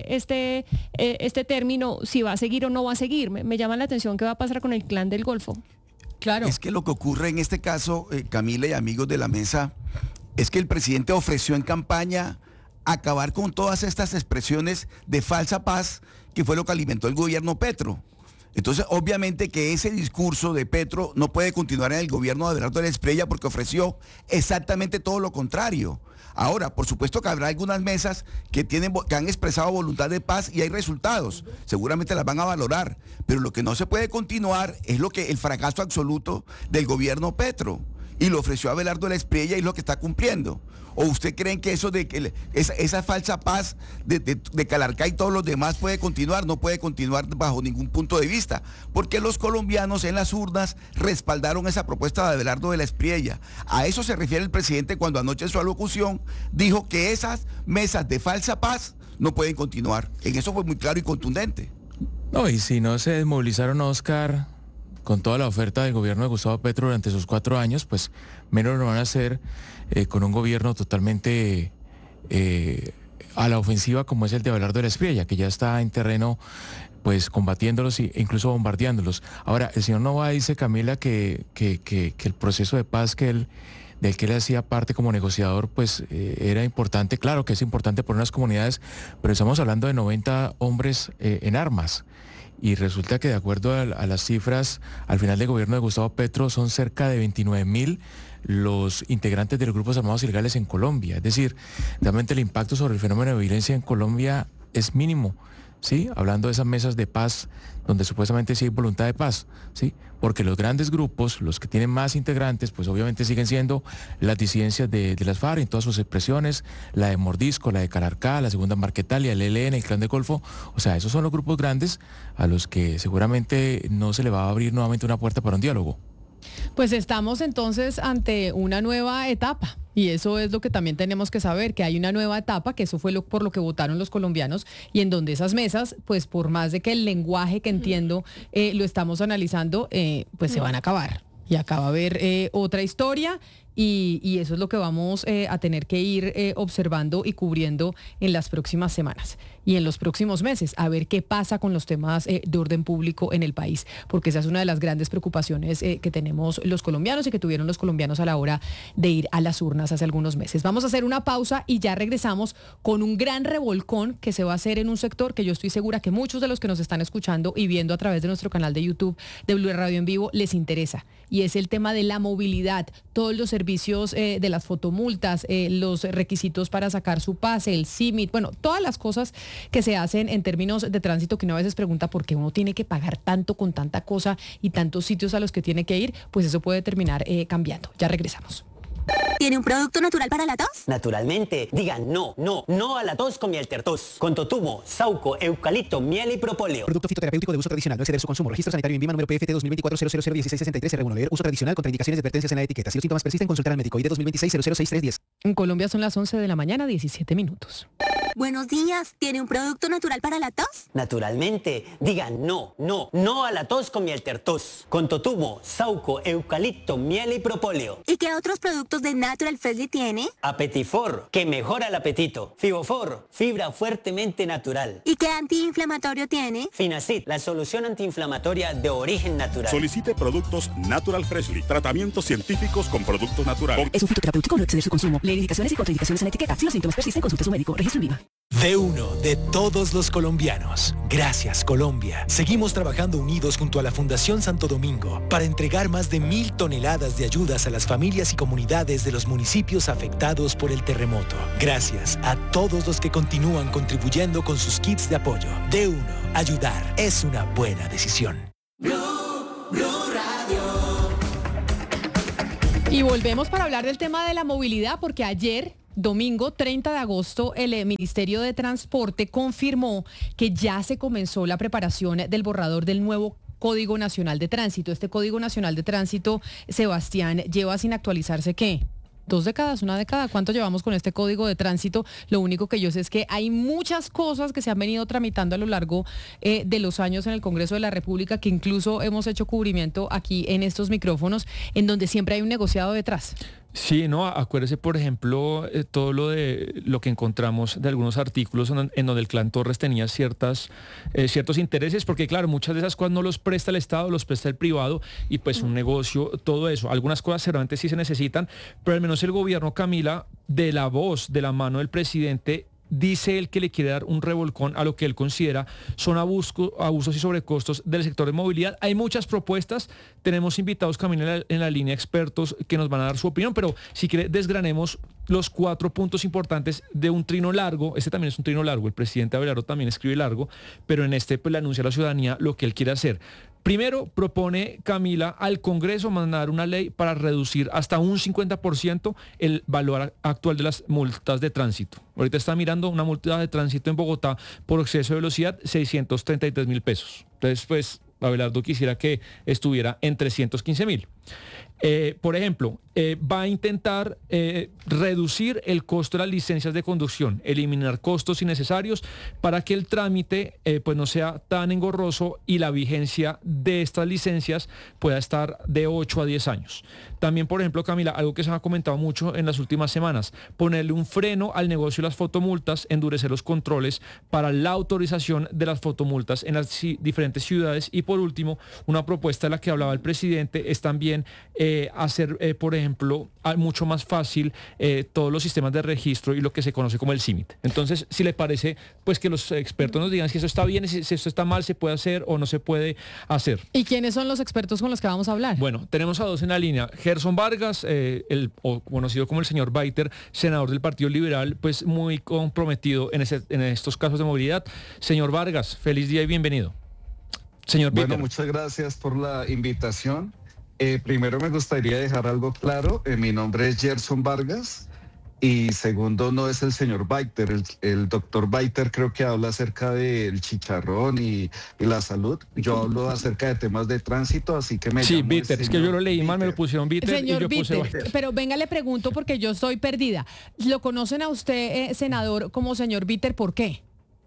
este término, si va a seguir o no va a seguir. Me llama la atención qué va a pasar con el Clan del Golfo. Claro. Es que lo que ocurre en este caso, Camila y amigos de la mesa, es que el presidente ofreció en campaña acabar con todas estas expresiones de falsa paz, que fue lo que alimentó el gobierno Petro. Entonces, obviamente que ese discurso de Petro no puede continuar en el gobierno de Abelardo de la Espriella, porque ofreció exactamente todo lo contrario. Ahora, por supuesto que habrá algunas mesas que han expresado voluntad de paz y hay resultados. Seguramente las van a valorar. Pero lo que no se puede continuar es el fracaso absoluto del gobierno Petro. Y lo ofreció Abelardo de la Espriella y es lo que está cumpliendo. ¿O usted creen que eso de que esa falsa paz de Calarcá y todos los demás puede continuar? No puede continuar bajo ningún punto de vista, porque los colombianos en las urnas respaldaron esa propuesta de Abelardo de la Espriella. A eso se refiere el presidente cuando anoche en su alocución dijo que esas mesas de falsa paz no pueden continuar. En eso fue muy claro y contundente. No, y si no se desmovilizaron, Oscar, con toda la oferta del gobierno de Gustavo Petro durante sus 4 años, pues menos lo van a hacer con un gobierno totalmente a la ofensiva como es el de Abelardo de la Espriella, que ya está en terreno pues combatiéndolos e incluso bombardeándolos. Ahora, el señor Novoa dice, Camila, que el proceso de paz del que él hacía parte como negociador, pues era importante. Claro que es importante por unas comunidades, pero estamos hablando de 90 hombres en armas. Y resulta que de acuerdo a las cifras al final del gobierno de Gustavo Petro son cerca de 29.000 los integrantes de los grupos armados ilegales en Colombia. Es decir, realmente el impacto sobre el fenómeno de violencia en Colombia es mínimo, ¿sí? Hablando de esas mesas de paz donde supuestamente sí hay voluntad de paz, ¿sí? Porque los grandes grupos, los que tienen más integrantes, pues obviamente siguen siendo las disidencias de las FARC en todas sus expresiones, la de Mordisco, la de Calarcá, la Segunda Marquetalia, el ELN, el Clan del Golfo. O sea, esos son los grupos grandes a los que seguramente no se le va a abrir nuevamente una puerta para un diálogo. Pues estamos entonces ante una nueva etapa. Y eso es lo que también tenemos que saber, que hay una nueva etapa, que eso fue por lo que votaron los colombianos, y en donde esas mesas, pues por más de que el lenguaje que entiendo lo estamos analizando, pues se van a acabar. Y acá va a haber otra historia. Y eso es lo que vamos a tener que ir observando y cubriendo en las próximas semanas y en los próximos meses, a ver qué pasa con los temas de orden público en el país, porque esa es una de las grandes preocupaciones que tenemos los colombianos y que tuvieron los colombianos a la hora de ir a las urnas hace algunos meses. Vamos a hacer una pausa y ya regresamos con un gran revolcón que se va a hacer en un sector que yo estoy segura que muchos de los que nos están escuchando y viendo a través de nuestro canal de YouTube de Blue Radio en Vivo les interesa, y es el tema de la movilidad, todos los servicios de las fotomultas, los requisitos para sacar su pase, el CIMIT, bueno, todas las cosas que se hacen en términos de tránsito, que uno a veces pregunta por qué uno tiene que pagar tanto con tanta cosa y tantos sitios a los que tiene que ir, pues eso puede terminar cambiando. Ya regresamos. ¿Tiene un producto natural para la tos? Naturalmente. Digan no a la tos con miel tertos. Con totumo, sauco, eucalipto, miel y propóleo. Producto fitoterapéutico de uso tradicional. No exceder su consumo. Registro sanitario INVIMA número PFT 2024-00001663-R1. Leer uso tradicional. Contraindicaciones y advertencias en la etiqueta. Si los síntomas persisten, consultar al médico. ID 2026-006310. En Colombia son las 11 de la mañana, 17 minutos. Buenos días. ¿Tiene un producto natural para la tos? Naturalmente. Digan no a la tos con miel tertos. Con totumo, sauco, eucalipto, miel y propóleo. ¿Y qué otros productos de Natural Freshly tiene? Apetifor, que mejora el apetito. Fibofor, fibra fuertemente natural. ¿Y qué antiinflamatorio tiene? Finacid, la solución antiinflamatoria de origen natural. Solicite productos Natural Freshly. Tratamientos científicos con productos naturales. Es un fitoterapéutico, no exceder su consumo. Leer indicaciones y contraindicaciones en la etiqueta. Si los síntomas persisten, consulte a su médico. Registro INVIMA. De uno, de todos los colombianos. Gracias, Colombia. Seguimos trabajando unidos junto a la Fundación Santo Domingo para entregar más de 1.000 toneladas de ayudas a las familias y comunidades de los municipios afectados por el terremoto. Gracias a todos los que continúan contribuyendo con sus kits de apoyo. De uno, ayudar es una buena decisión. Blue Radio. Y volvemos para hablar del tema de la movilidad, porque ayer, domingo 30 de agosto, el Ministerio de Transporte confirmó que ya se comenzó la preparación del borrador del nuevo Código Nacional de Tránsito. Este Código Nacional de Tránsito, Sebastián, lleva sin actualizarse, ¿qué? 2 décadas, 1 década. ¿Cuánto llevamos con este Código de Tránsito? Lo único que yo sé es que hay muchas cosas que se han venido tramitando a lo largo de los años en el Congreso de la República, que incluso hemos hecho cubrimiento aquí en estos micrófonos, en donde siempre hay un negociado detrás. Sí, no, acuérdese, por ejemplo, todo lo que encontramos de algunos artículos en donde el clan Torres tenía ciertos intereses, porque claro, muchas de esas cosas no los presta el Estado, los presta el privado, y pues un negocio, todo eso. Algunas cosas seguramente sí se necesitan, pero al menos el gobierno, Camila, de la voz, de la mano del presidente, dice él que le quiere dar un revolcón a lo que él considera son abusos y sobrecostos del sector de movilidad. Hay muchas propuestas, tenemos invitados, Camila, en la línea expertos que nos van a dar su opinión, pero si quiere desgranemos los 4 puntos importantes de un trino largo. Este también es un trino largo, el presidente Abelardo también escribe largo, pero en este pues le anuncia a la ciudadanía lo que él quiere hacer. Primero, propone, Camila, al Congreso mandar una ley para reducir hasta un 50% el valor actual de las multas de tránsito. Ahorita está mirando una multa de tránsito en Bogotá por exceso de velocidad, 633.000 pesos. Entonces, pues, Abelardo quisiera que estuviera en 315.000. Por ejemplo, va a intentar reducir el costo de las licencias de conducción, eliminar costos innecesarios para que el trámite pues no sea tan engorroso y la vigencia de estas licencias pueda estar de 8 a 10 años. También, por ejemplo, Camila, algo que se ha comentado mucho en las últimas semanas, ponerle un freno al negocio de las fotomultas, endurecer los controles para la autorización de las fotomultas en las diferentes ciudades. Y por último, una propuesta de la que hablaba el presidente es también hacer, por ejemplo, mucho más fácil todos los sistemas de registro y lo que se conoce como el CIMIT. Entonces, si le parece, pues que los expertos nos digan si eso está bien, si eso está mal, se puede hacer o no se puede hacer. ¿Y quiénes son los expertos con los que vamos a hablar? Bueno, tenemos a 2 en la línea. Gerson Vargas, o conocido como el señor Baiter, senador del Partido Liberal, pues muy comprometido en estos casos de movilidad. Señor Vargas, feliz día y bienvenido. Señor Baiter. Bueno, muchas gracias por la invitación. Primero me gustaría dejar algo claro. Mi nombre es Gerson Vargas y segundo, no es el señor Baiter. El doctor Baiter creo que habla acerca del chicharrón y la salud. Yo hablo acerca de temas de tránsito, así que me Sí, Baiter, es que yo lo leí mal, me lo pusieron Baiter señor y yo puse Baiter. Pero venga, le pregunto porque yo estoy perdida. ¿Lo conocen a usted, senador, como señor Baiter? ¿Por qué?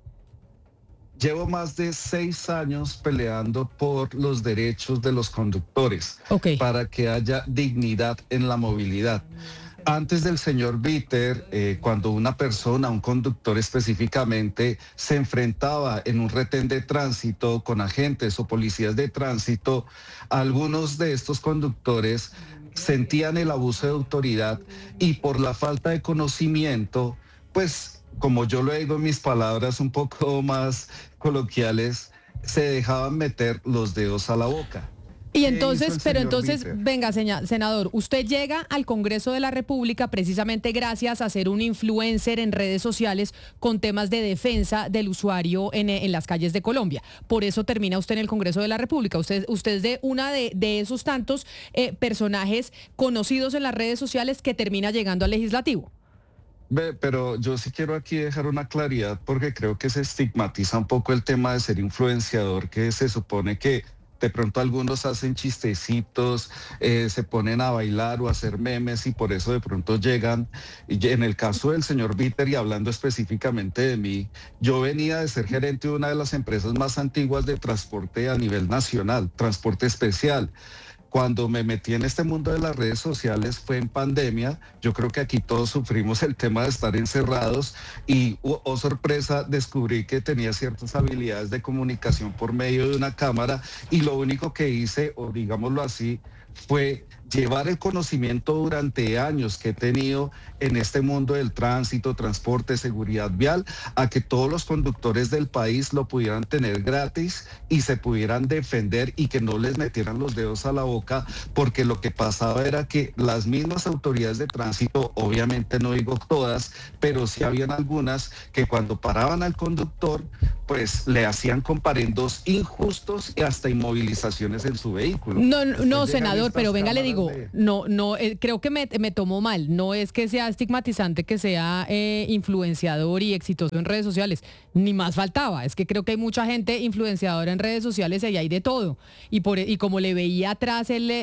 Llevo más de 6 años peleando por los derechos de los conductores, para que haya dignidad en la movilidad. Antes del señor Baiter, cuando una persona, un conductor específicamente, se enfrentaba en un retén de tránsito con agentes o policías de tránsito, algunos de estos conductores sentían el abuso de autoridad y por la falta de conocimiento, pues, como yo lo digo en mis palabras un poco más coloquiales, se dejaban meter los dedos a la boca. Y entonces, venga, senador, usted llega al Congreso de la República precisamente gracias a ser un influencer en redes sociales con temas de defensa del usuario en las calles de Colombia. Por eso termina usted en el Congreso de la República. Usted es de una de esos tantos personajes conocidos en las redes sociales que termina llegando al Legislativo. Pero yo sí quiero aquí dejar una claridad porque creo que se estigmatiza un poco el tema de ser influenciador, que se supone que de pronto algunos hacen chistecitos, se ponen a bailar o a hacer memes y por eso de pronto llegan. Y en el caso del señor Bitter, y hablando específicamente de mí, yo venía de ser gerente de una de las empresas más antiguas de transporte a nivel nacional, transporte especial. Cuando me metí en este mundo de las redes sociales fue en pandemia. Yo creo que aquí todos sufrimos el tema de estar encerrados y, oh sorpresa, descubrí que tenía ciertas habilidades de comunicación por medio de una cámara y lo único que hice, o digámoslo así, fue llevar el conocimiento durante años que he tenido en este mundo del tránsito, transporte, seguridad vial, a que todos los conductores del país lo pudieran tener gratis y se pudieran defender y que no les metieran los dedos a la boca, porque lo que pasaba era que las mismas autoridades de tránsito, obviamente no digo todas, pero sí habían algunas que cuando paraban al conductor, pues le hacían comparendos injustos y hasta inmovilizaciones en su vehículo. No, senador, pero venga, le digo, creo que me tomó mal. No es que sea estigmatizante que sea influenciador y exitoso en redes sociales, ni más faltaba. Es que creo que hay mucha gente influenciadora en redes sociales y ahí hay de todo. Y como le veía atrás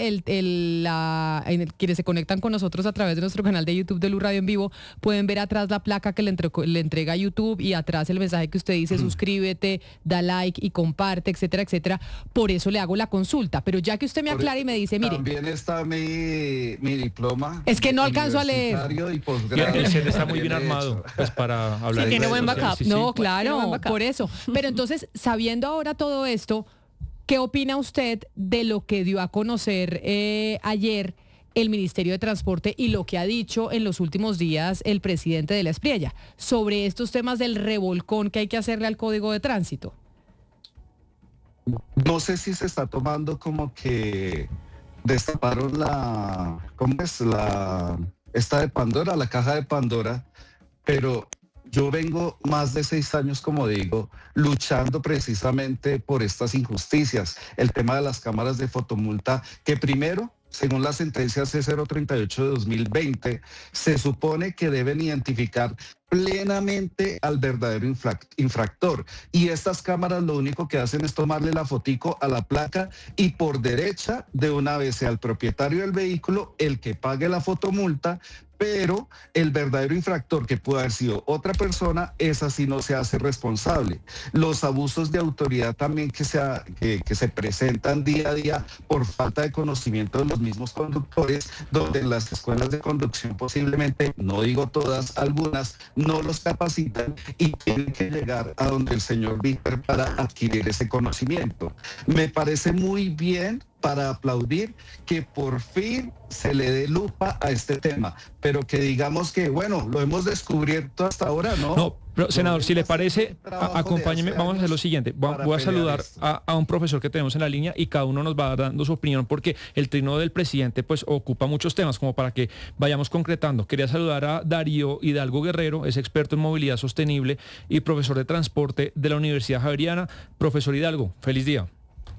quienes se conectan con nosotros a través de nuestro canal de YouTube de Blue Radio en vivo, pueden ver atrás la placa que le entrega YouTube y atrás el mensaje que usted dice, suscríbete, da like y comparte, etcétera, etcétera. Por eso le hago la consulta. Pero ya que usted me aclara y me dice, mire, también está mi diploma. Es que no alcanzo a leer. El set está muy bien armado pues, para hablar. Sí, tiene buen backup. No, claro, por eso. Pero entonces, sabiendo ahora todo esto, ¿qué opina usted de lo que dio a conocer ayer el Ministerio de Transporte y lo que ha dicho en los últimos días el presidente de la Espriella sobre estos temas del revolcón que hay que hacerle al Código de Tránsito? No sé si se está tomando como que destaparon esta de Pandora, la caja de Pandora, pero yo vengo más de 6 años, como digo, luchando precisamente por estas injusticias. El tema de las cámaras de fotomulta, que primero, según la sentencia C038 de 2020, se supone que deben identificar plenamente al verdadero infractor. Y estas cámaras lo único que hacen es tomarle la fotico a la placa y por derecha, de una vez sea el propietario del vehículo el que pague la fotomulta, pero el verdadero infractor, que puede haber sido otra persona, esa sí no se hace responsable. Los abusos de autoridad también que se presentan día a día por falta de conocimiento de los mismos conductores, donde en las escuelas de conducción posiblemente, no digo todas, algunas, no los capacitan y tienen que llegar a donde el señor Víctor para adquirir ese conocimiento. Me parece muy bien, para aplaudir, que por fin se le dé lupa a este tema, pero que digamos que, bueno, lo hemos descubierto hasta ahora, ¿no? No, pero, senador, si le parece, acompáñeme, vamos a hacer lo siguiente. Voy a saludar a un profesor que tenemos en la línea y cada uno nos va dando su opinión, porque el trino del presidente pues ocupa muchos temas, como para que vayamos concretando. Quería saludar a Darío Hidalgo Guerrero, es experto en movilidad sostenible y profesor de transporte de la Universidad Javeriana. Profesor Hidalgo, feliz día.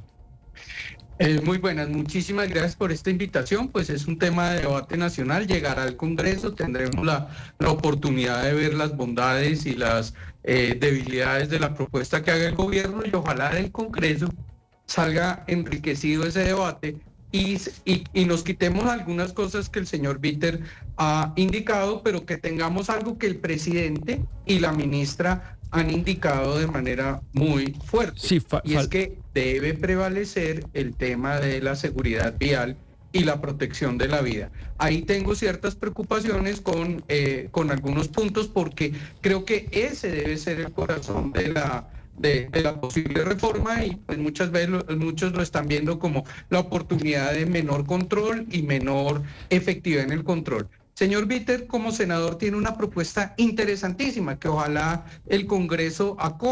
Muy buenas, muchísimas gracias por esta invitación. Pues es un tema de debate nacional, llegará al Congreso, tendremos la oportunidad de ver las bondades y las debilidades de la propuesta que haga el gobierno y ojalá del Congreso salga enriquecido ese debate y nos quitemos algunas cosas que el señor Bitter ha indicado, pero que tengamos algo que el presidente y la ministra han indicado de manera muy fuerte. Sí, y es que debe prevalecer el tema de la seguridad vial y la protección de la vida. Ahí tengo ciertas preocupaciones con algunos puntos, porque creo que ese debe ser el corazón de la posible reforma y pues muchas veces muchos lo están viendo como la oportunidad de menor control y menor efectividad en el control. Señor Bitter, como senador, tiene una propuesta interesantísima que ojalá el Congreso acoja,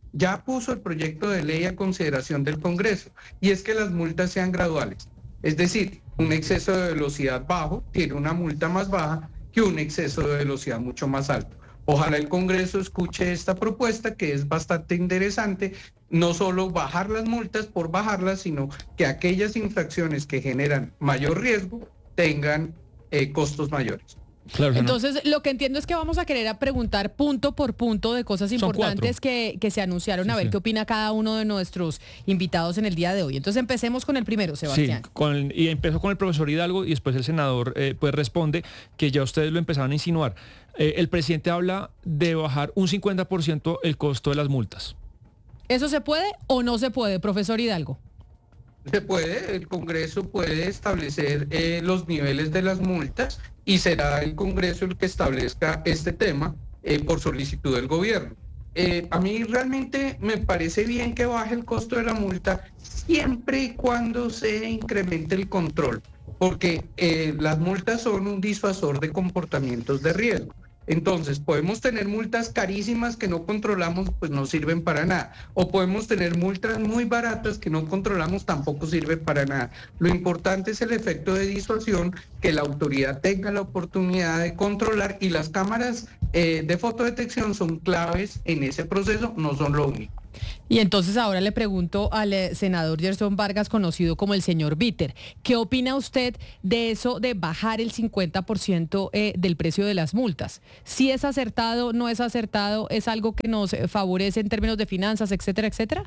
ya puso el proyecto de ley a consideración del Congreso, y es que las multas sean graduales. Es decir, un exceso de velocidad bajo tiene una multa más baja que un exceso de velocidad mucho más alto. Ojalá el Congreso escuche esta propuesta, que es bastante interesante, no solo bajar las multas por bajarlas, sino que aquellas infracciones que generan mayor riesgo tengan costos mayores. Claro, entonces, lo que entiendo es que vamos a querer preguntar punto por punto de cosas importantes que se anunciaron, a ver qué opina cada uno de nuestros invitados en el día de hoy. Entonces, empecemos con el primero, Sebastián. Sí, y empezó con el profesor Hidalgo y después el senador pues responde, que ya ustedes lo empezaron a insinuar. El presidente habla de bajar un 50% el costo de las multas. ¿Eso se puede o no se puede, profesor Hidalgo? Se puede, el Congreso puede establecer los niveles de las multas y será el Congreso el que establezca este tema por solicitud del gobierno. A mí realmente me parece bien que baje el costo de la multa siempre y cuando se incremente el control, porque las multas son un disuasor de comportamientos de riesgo. Entonces, podemos tener multas carísimas que no controlamos, pues no sirven para nada. O podemos tener multas muy baratas que no controlamos, tampoco sirven para nada. Lo importante es el efecto de disuasión, que la autoridad tenga la oportunidad de controlar, y las cámaras de fotodetección son claves en ese proceso, no son lo único. Y entonces ahora le pregunto al senador Gerson Vargas, conocido como el señor Bitter, ¿qué opina usted de eso de bajar el 50% del precio de las multas? ¿Si es acertado, no es acertado, es algo que nos favorece en términos de finanzas, etcétera, etcétera?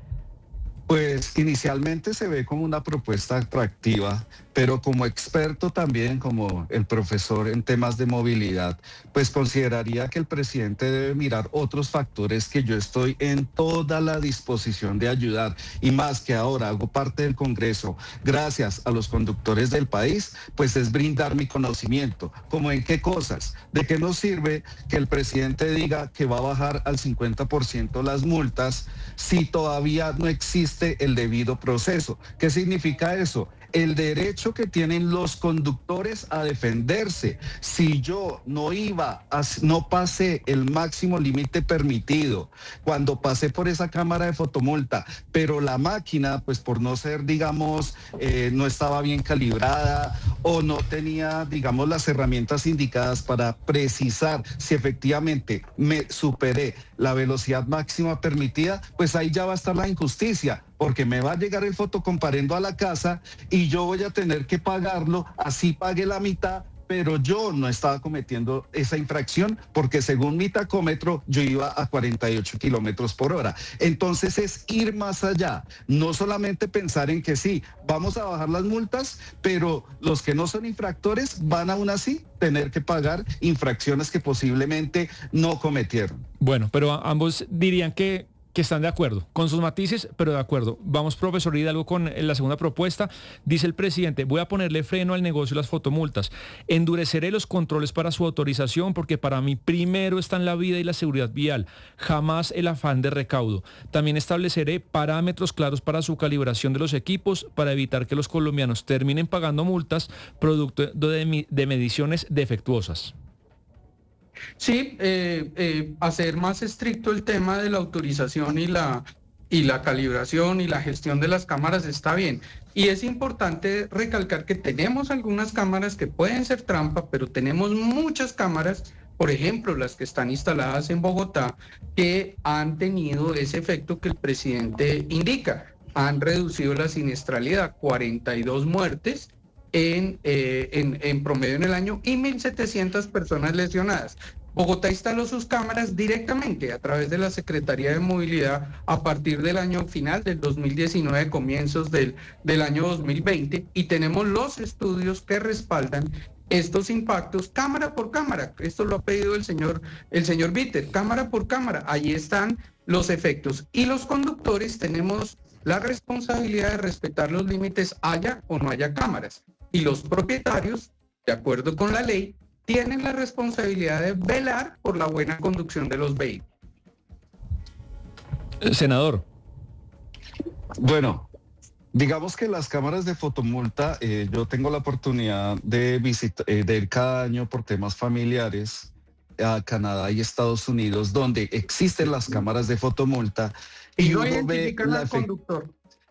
Pues inicialmente se ve como una propuesta atractiva, pero como experto también, como el profesor en temas de movilidad, pues consideraría que el presidente debe mirar otros factores que yo estoy en toda la disposición de ayudar, y más que ahora hago parte del Congreso, gracias a los conductores del país, pues es brindar mi conocimiento. ¿Cómo en qué cosas? ¿De qué nos sirve que el presidente diga que va a bajar al 50% las multas si todavía no existe el debido proceso? ¿Qué significa eso? El derecho que tienen los conductores a defenderse. Si yo no pasé el máximo límite permitido cuando pasé por esa cámara de fotomulta, pero la máquina, pues por no ser, digamos, no estaba bien calibrada o no tenía, digamos, las herramientas indicadas para precisar si efectivamente me superé la velocidad máxima permitida, pues ahí ya va a estar la injusticia, porque me va a llegar el fotocomparendo a la casa y yo voy a tener que pagarlo, así pague la mitad, pero yo no estaba cometiendo esa infracción porque según mi tacómetro yo iba a 48 kilómetros por hora. Entonces es ir más allá, no solamente pensar en que sí, vamos a bajar las multas, pero los que no son infractores van aún así tener que pagar infracciones que posiblemente no cometieron. Bueno, pero ambos dirían que están de acuerdo, con sus matices, pero de acuerdo. Vamos, profesor Hidalgo, con la segunda propuesta. Dice el presidente, voy a ponerle freno al negocio de las fotomultas. Endureceré los controles para su autorización porque para mí primero están la vida y la seguridad vial, jamás el afán de recaudo. También estableceré parámetros claros para su calibración de los equipos para evitar que los colombianos terminen pagando multas producto de mediciones defectuosas. Sí, hacer más estricto el tema de la autorización y la calibración y la gestión de las cámaras está bien. Y es importante recalcar que tenemos algunas cámaras que pueden ser trampa, pero tenemos muchas cámaras, por ejemplo, las que están instaladas en Bogotá, que han tenido ese efecto que el presidente indica. Han reducido la siniestralidad, 42 muertes en promedio en el año y 1.700 personas lesionadas. Bogotá instaló sus cámaras directamente a través de la Secretaría de Movilidad a partir del año final del 2019, comienzos del año 2020, y tenemos los estudios que respaldan estos impactos cámara por cámara. Esto lo ha pedido el señor Bitter, cámara por cámara. Ahí están los efectos. Y los conductores tenemos la responsabilidad de respetar los límites, haya o no haya cámaras. Y los propietarios, de acuerdo con la ley, tienen la responsabilidad de velar por la buena conducción de los vehículos. Senador. Bueno, digamos que las cámaras de fotomulta, yo tengo la oportunidad de ir cada año por temas familiares a Canadá y Estados Unidos, donde existen las cámaras de fotomulta y no identifican al conductor.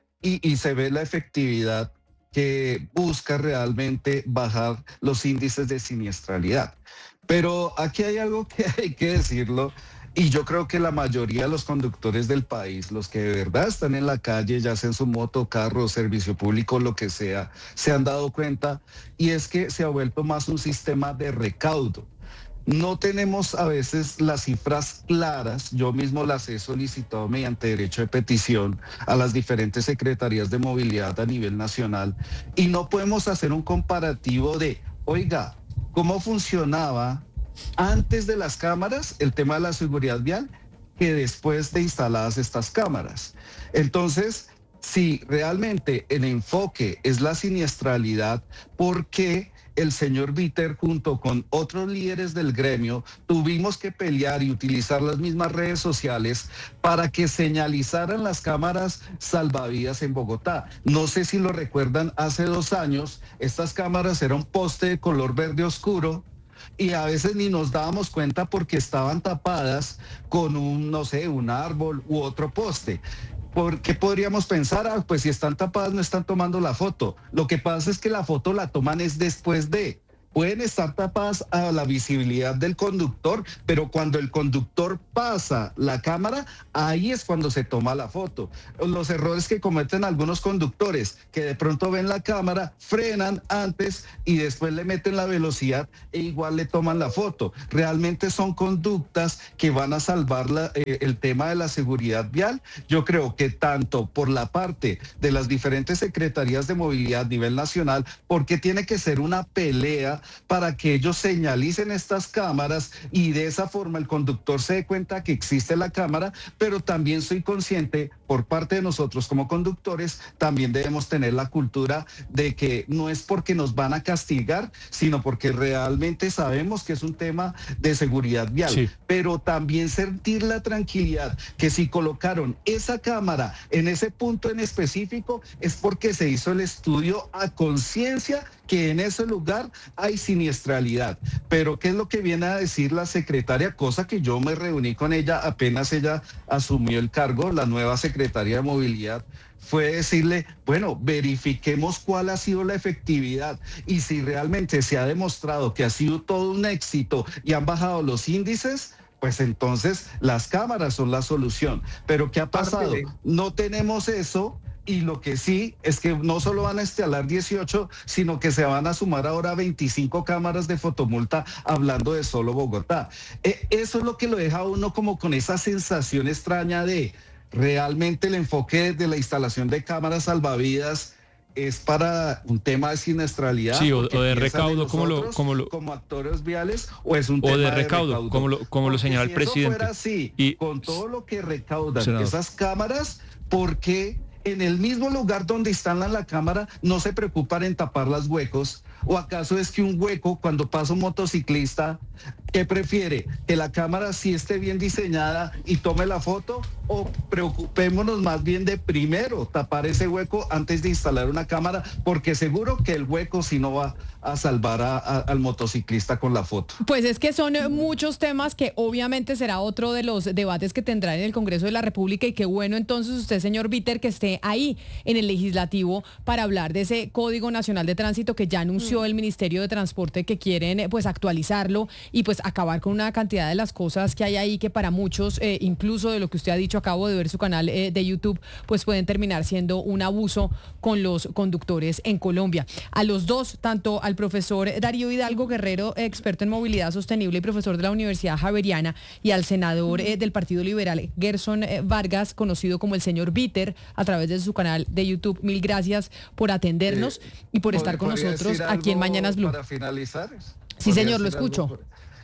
Y se ve la efectividad que busca realmente bajar los índices de siniestralidad. Pero aquí hay algo que hay que decirlo, y yo creo que la mayoría de los conductores del país, los que de verdad están en la calle, ya sea en su moto, carro, servicio público, lo que sea, se han dado cuenta, y es que se ha vuelto más un sistema de recaudo. No tenemos a veces las cifras claras, yo mismo las he solicitado mediante derecho de petición a las diferentes secretarías de movilidad a nivel nacional, y no podemos hacer un comparativo de, oiga, ¿cómo funcionaba antes de las cámaras el tema de la seguridad vial que después de instaladas estas cámaras? Entonces, si realmente el enfoque es la siniestralidad, ¿por qué el señor Bitter junto con otros líderes del gremio tuvimos que pelear y utilizar las mismas redes sociales para que señalizaran las cámaras salvavidas en Bogotá? No sé si lo recuerdan, hace 2 años estas cámaras eran un poste de color verde oscuro y a veces ni nos dábamos cuenta porque estaban tapadas con un árbol u otro poste. ¿Por qué podríamos pensar? Pues si están tapadas no están tomando la foto. Lo que pasa es que la foto la toman es después de. Pueden estar tapadas a la visibilidad del conductor, pero cuando el conductor pasa la cámara, ahí es cuando se toma la foto. Los errores que cometen algunos conductores, que de pronto ven la cámara, frenan antes y después le meten la velocidad e igual le toman la foto. Realmente son conductas que van a salvar el tema de la seguridad vial. Yo creo que tanto por la parte de las diferentes secretarías de movilidad a nivel nacional, porque tiene que ser una pelea para que ellos señalicen estas cámaras y de esa forma el conductor se dé cuenta que existe la cámara, pero también soy consciente por parte de nosotros como conductores, también debemos tener la cultura de que no es porque nos van a castigar, sino porque realmente sabemos que es un tema de seguridad vial, sí. Pero también sentir la tranquilidad que si colocaron esa cámara en ese punto en específico es porque se hizo el estudio a conciencia que en ese lugar hay siniestralidad. Pero ¿qué es lo que viene a decir la secretaria? Cosa que yo me reuní con ella apenas ella asumió el cargo, la nueva secretaria de movilidad, fue decirle, bueno, verifiquemos cuál ha sido la efectividad y si realmente se ha demostrado que ha sido todo un éxito y han bajado los índices, pues entonces las cámaras son la solución. Pero ¿qué ha pasado? No tenemos eso. Y lo que sí es que no solo van a instalar 18, sino que se van a sumar ahora 25 cámaras de fotomulta hablando de solo Bogotá. Eso es lo que lo deja a uno como con esa sensación extraña de realmente el enfoque de la instalación de cámaras salvavidas es para un tema de siniestralidad. Sí, o de recaudo, como actores viales, o es un tema de recaudo, como lo señala el presidente. Si fuera así, con todo lo que recaudan esas cámaras, ¿por qué en el mismo lugar donde instalan la cámara no se preocupan en tapar los huecos? ¿O acaso es que un hueco, cuando pasa un motociclista, qué prefiere? ¿Que la cámara sí esté bien diseñada y tome la foto? ¿O preocupémonos más bien de primero tapar ese hueco antes de instalar una cámara? Porque seguro que el hueco sí no va a salvar al motociclista con la foto. Pues es que son muchos temas que obviamente será otro de los debates que tendrá en el Congreso de la República, y qué bueno entonces usted, señor Bitter, que esté ahí en el legislativo para hablar de ese Código Nacional de Tránsito que ya anunció el Ministerio de Transporte, que quieren pues actualizarlo y pues acabar con una cantidad de las cosas que hay ahí que para muchos, incluso de lo que usted ha dicho, acabo de ver su canal de YouTube, pues pueden terminar siendo un abuso con los conductores en Colombia. A los dos, tanto al profesor Darío Hidalgo Guerrero, experto en movilidad sostenible y profesor de la Universidad Javeriana, y al senador del Partido Liberal, Gerson Vargas, conocido como el señor Bitter, a través de su canal de YouTube. Mil gracias por atendernos y por estar con nosotros aquí en Mañanas Blue. Para finalizar. Sí, señor, lo escucho.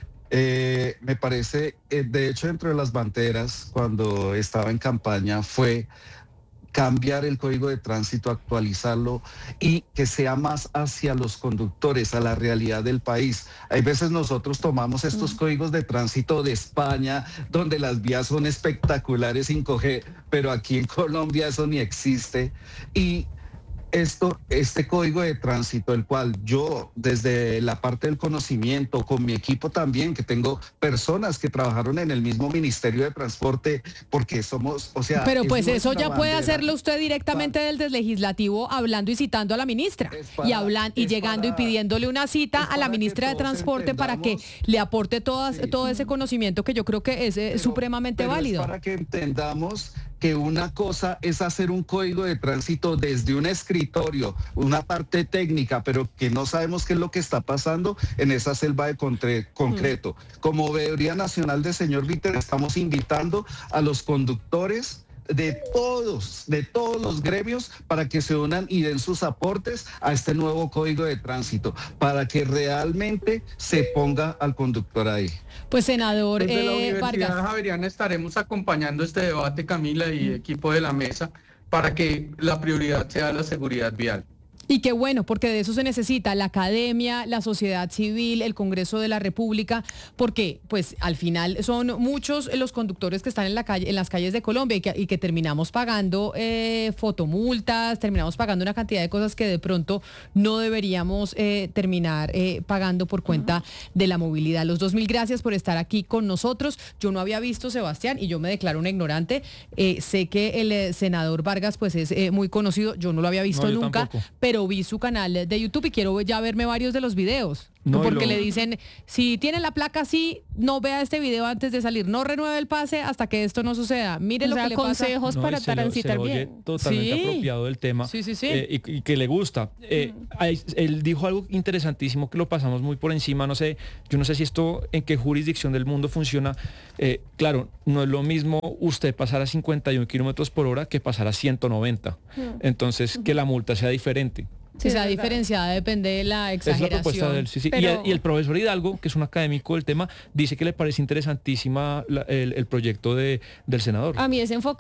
Me parece, de hecho, entre las banderas, cuando estaba en campaña, fue cambiar el código de tránsito, actualizarlo y que sea más hacia los conductores, a la realidad del país. Hay veces nosotros tomamos estos códigos de tránsito de España, donde las vías son espectaculares 5G, pero aquí en Colombia eso ni existe. Y este código de tránsito, el cual yo desde la parte del conocimiento, con mi equipo también, que tengo personas que trabajaron en el mismo Ministerio de Transporte, porque somos, o sea... Pero pues eso ya puede hacerlo usted directamente desde Legislativo, hablando y citando a la ministra, y llegando y pidiéndole una cita a la ministra de Transporte para que le aporte todo ese conocimiento que yo creo que es supremamente válido. Es para que entendamos que una cosa es hacer un código de tránsito desde un escritorio, una parte técnica, pero que no sabemos qué es lo que está pasando en esa selva de concreto. Como Veeduría Nacional de Señor Víter, estamos invitando a los conductores de todos los gremios para que se unan y den sus aportes a este nuevo código de tránsito, para que realmente se ponga al conductor ahí. Pues senador Desde la Universidad Vargas Javeriana estaremos acompañando este debate, Camila y equipo de la mesa, para que la prioridad sea la seguridad vial. Y qué bueno, porque de eso se necesita la academia, la sociedad civil, el Congreso de la República, porque pues al final son muchos los conductores que están en la calle, en las calles de Colombia y que terminamos pagando fotomultas, terminamos pagando una cantidad de cosas que de pronto no deberíamos terminar pagando por cuenta de la movilidad. Los 2.000 gracias por estar aquí con nosotros. Yo no había visto, Sebastián, y yo me declaro una ignorante. Sé que el senador Vargas pues es muy conocido, yo no lo había visto nunca, tampoco. Pero vi su canal de YouTube y quiero ya verme varios de los videos. Porque le dicen, si tiene la placa así, no vea este video antes de salir, no renueve el pase hasta que esto no suceda. Mire lo que le pasa. Consejos para transitar bien. Totalmente apropiado del tema. Sí. Y que le gusta. Él dijo algo interesantísimo que lo pasamos muy por encima. Yo no sé si esto en qué jurisdicción del mundo funciona. Claro, no es lo mismo usted pasar a 51 kilómetros por hora que pasar a 190. Entonces, que la multa sea diferente. Si sea diferenciada depende de la exageración. Es la propuesta de él, sí. Pero... y el profesor Hidalgo, que es un académico del tema, dice que le parece interesantísima el proyecto del senador. A mí ese enfoque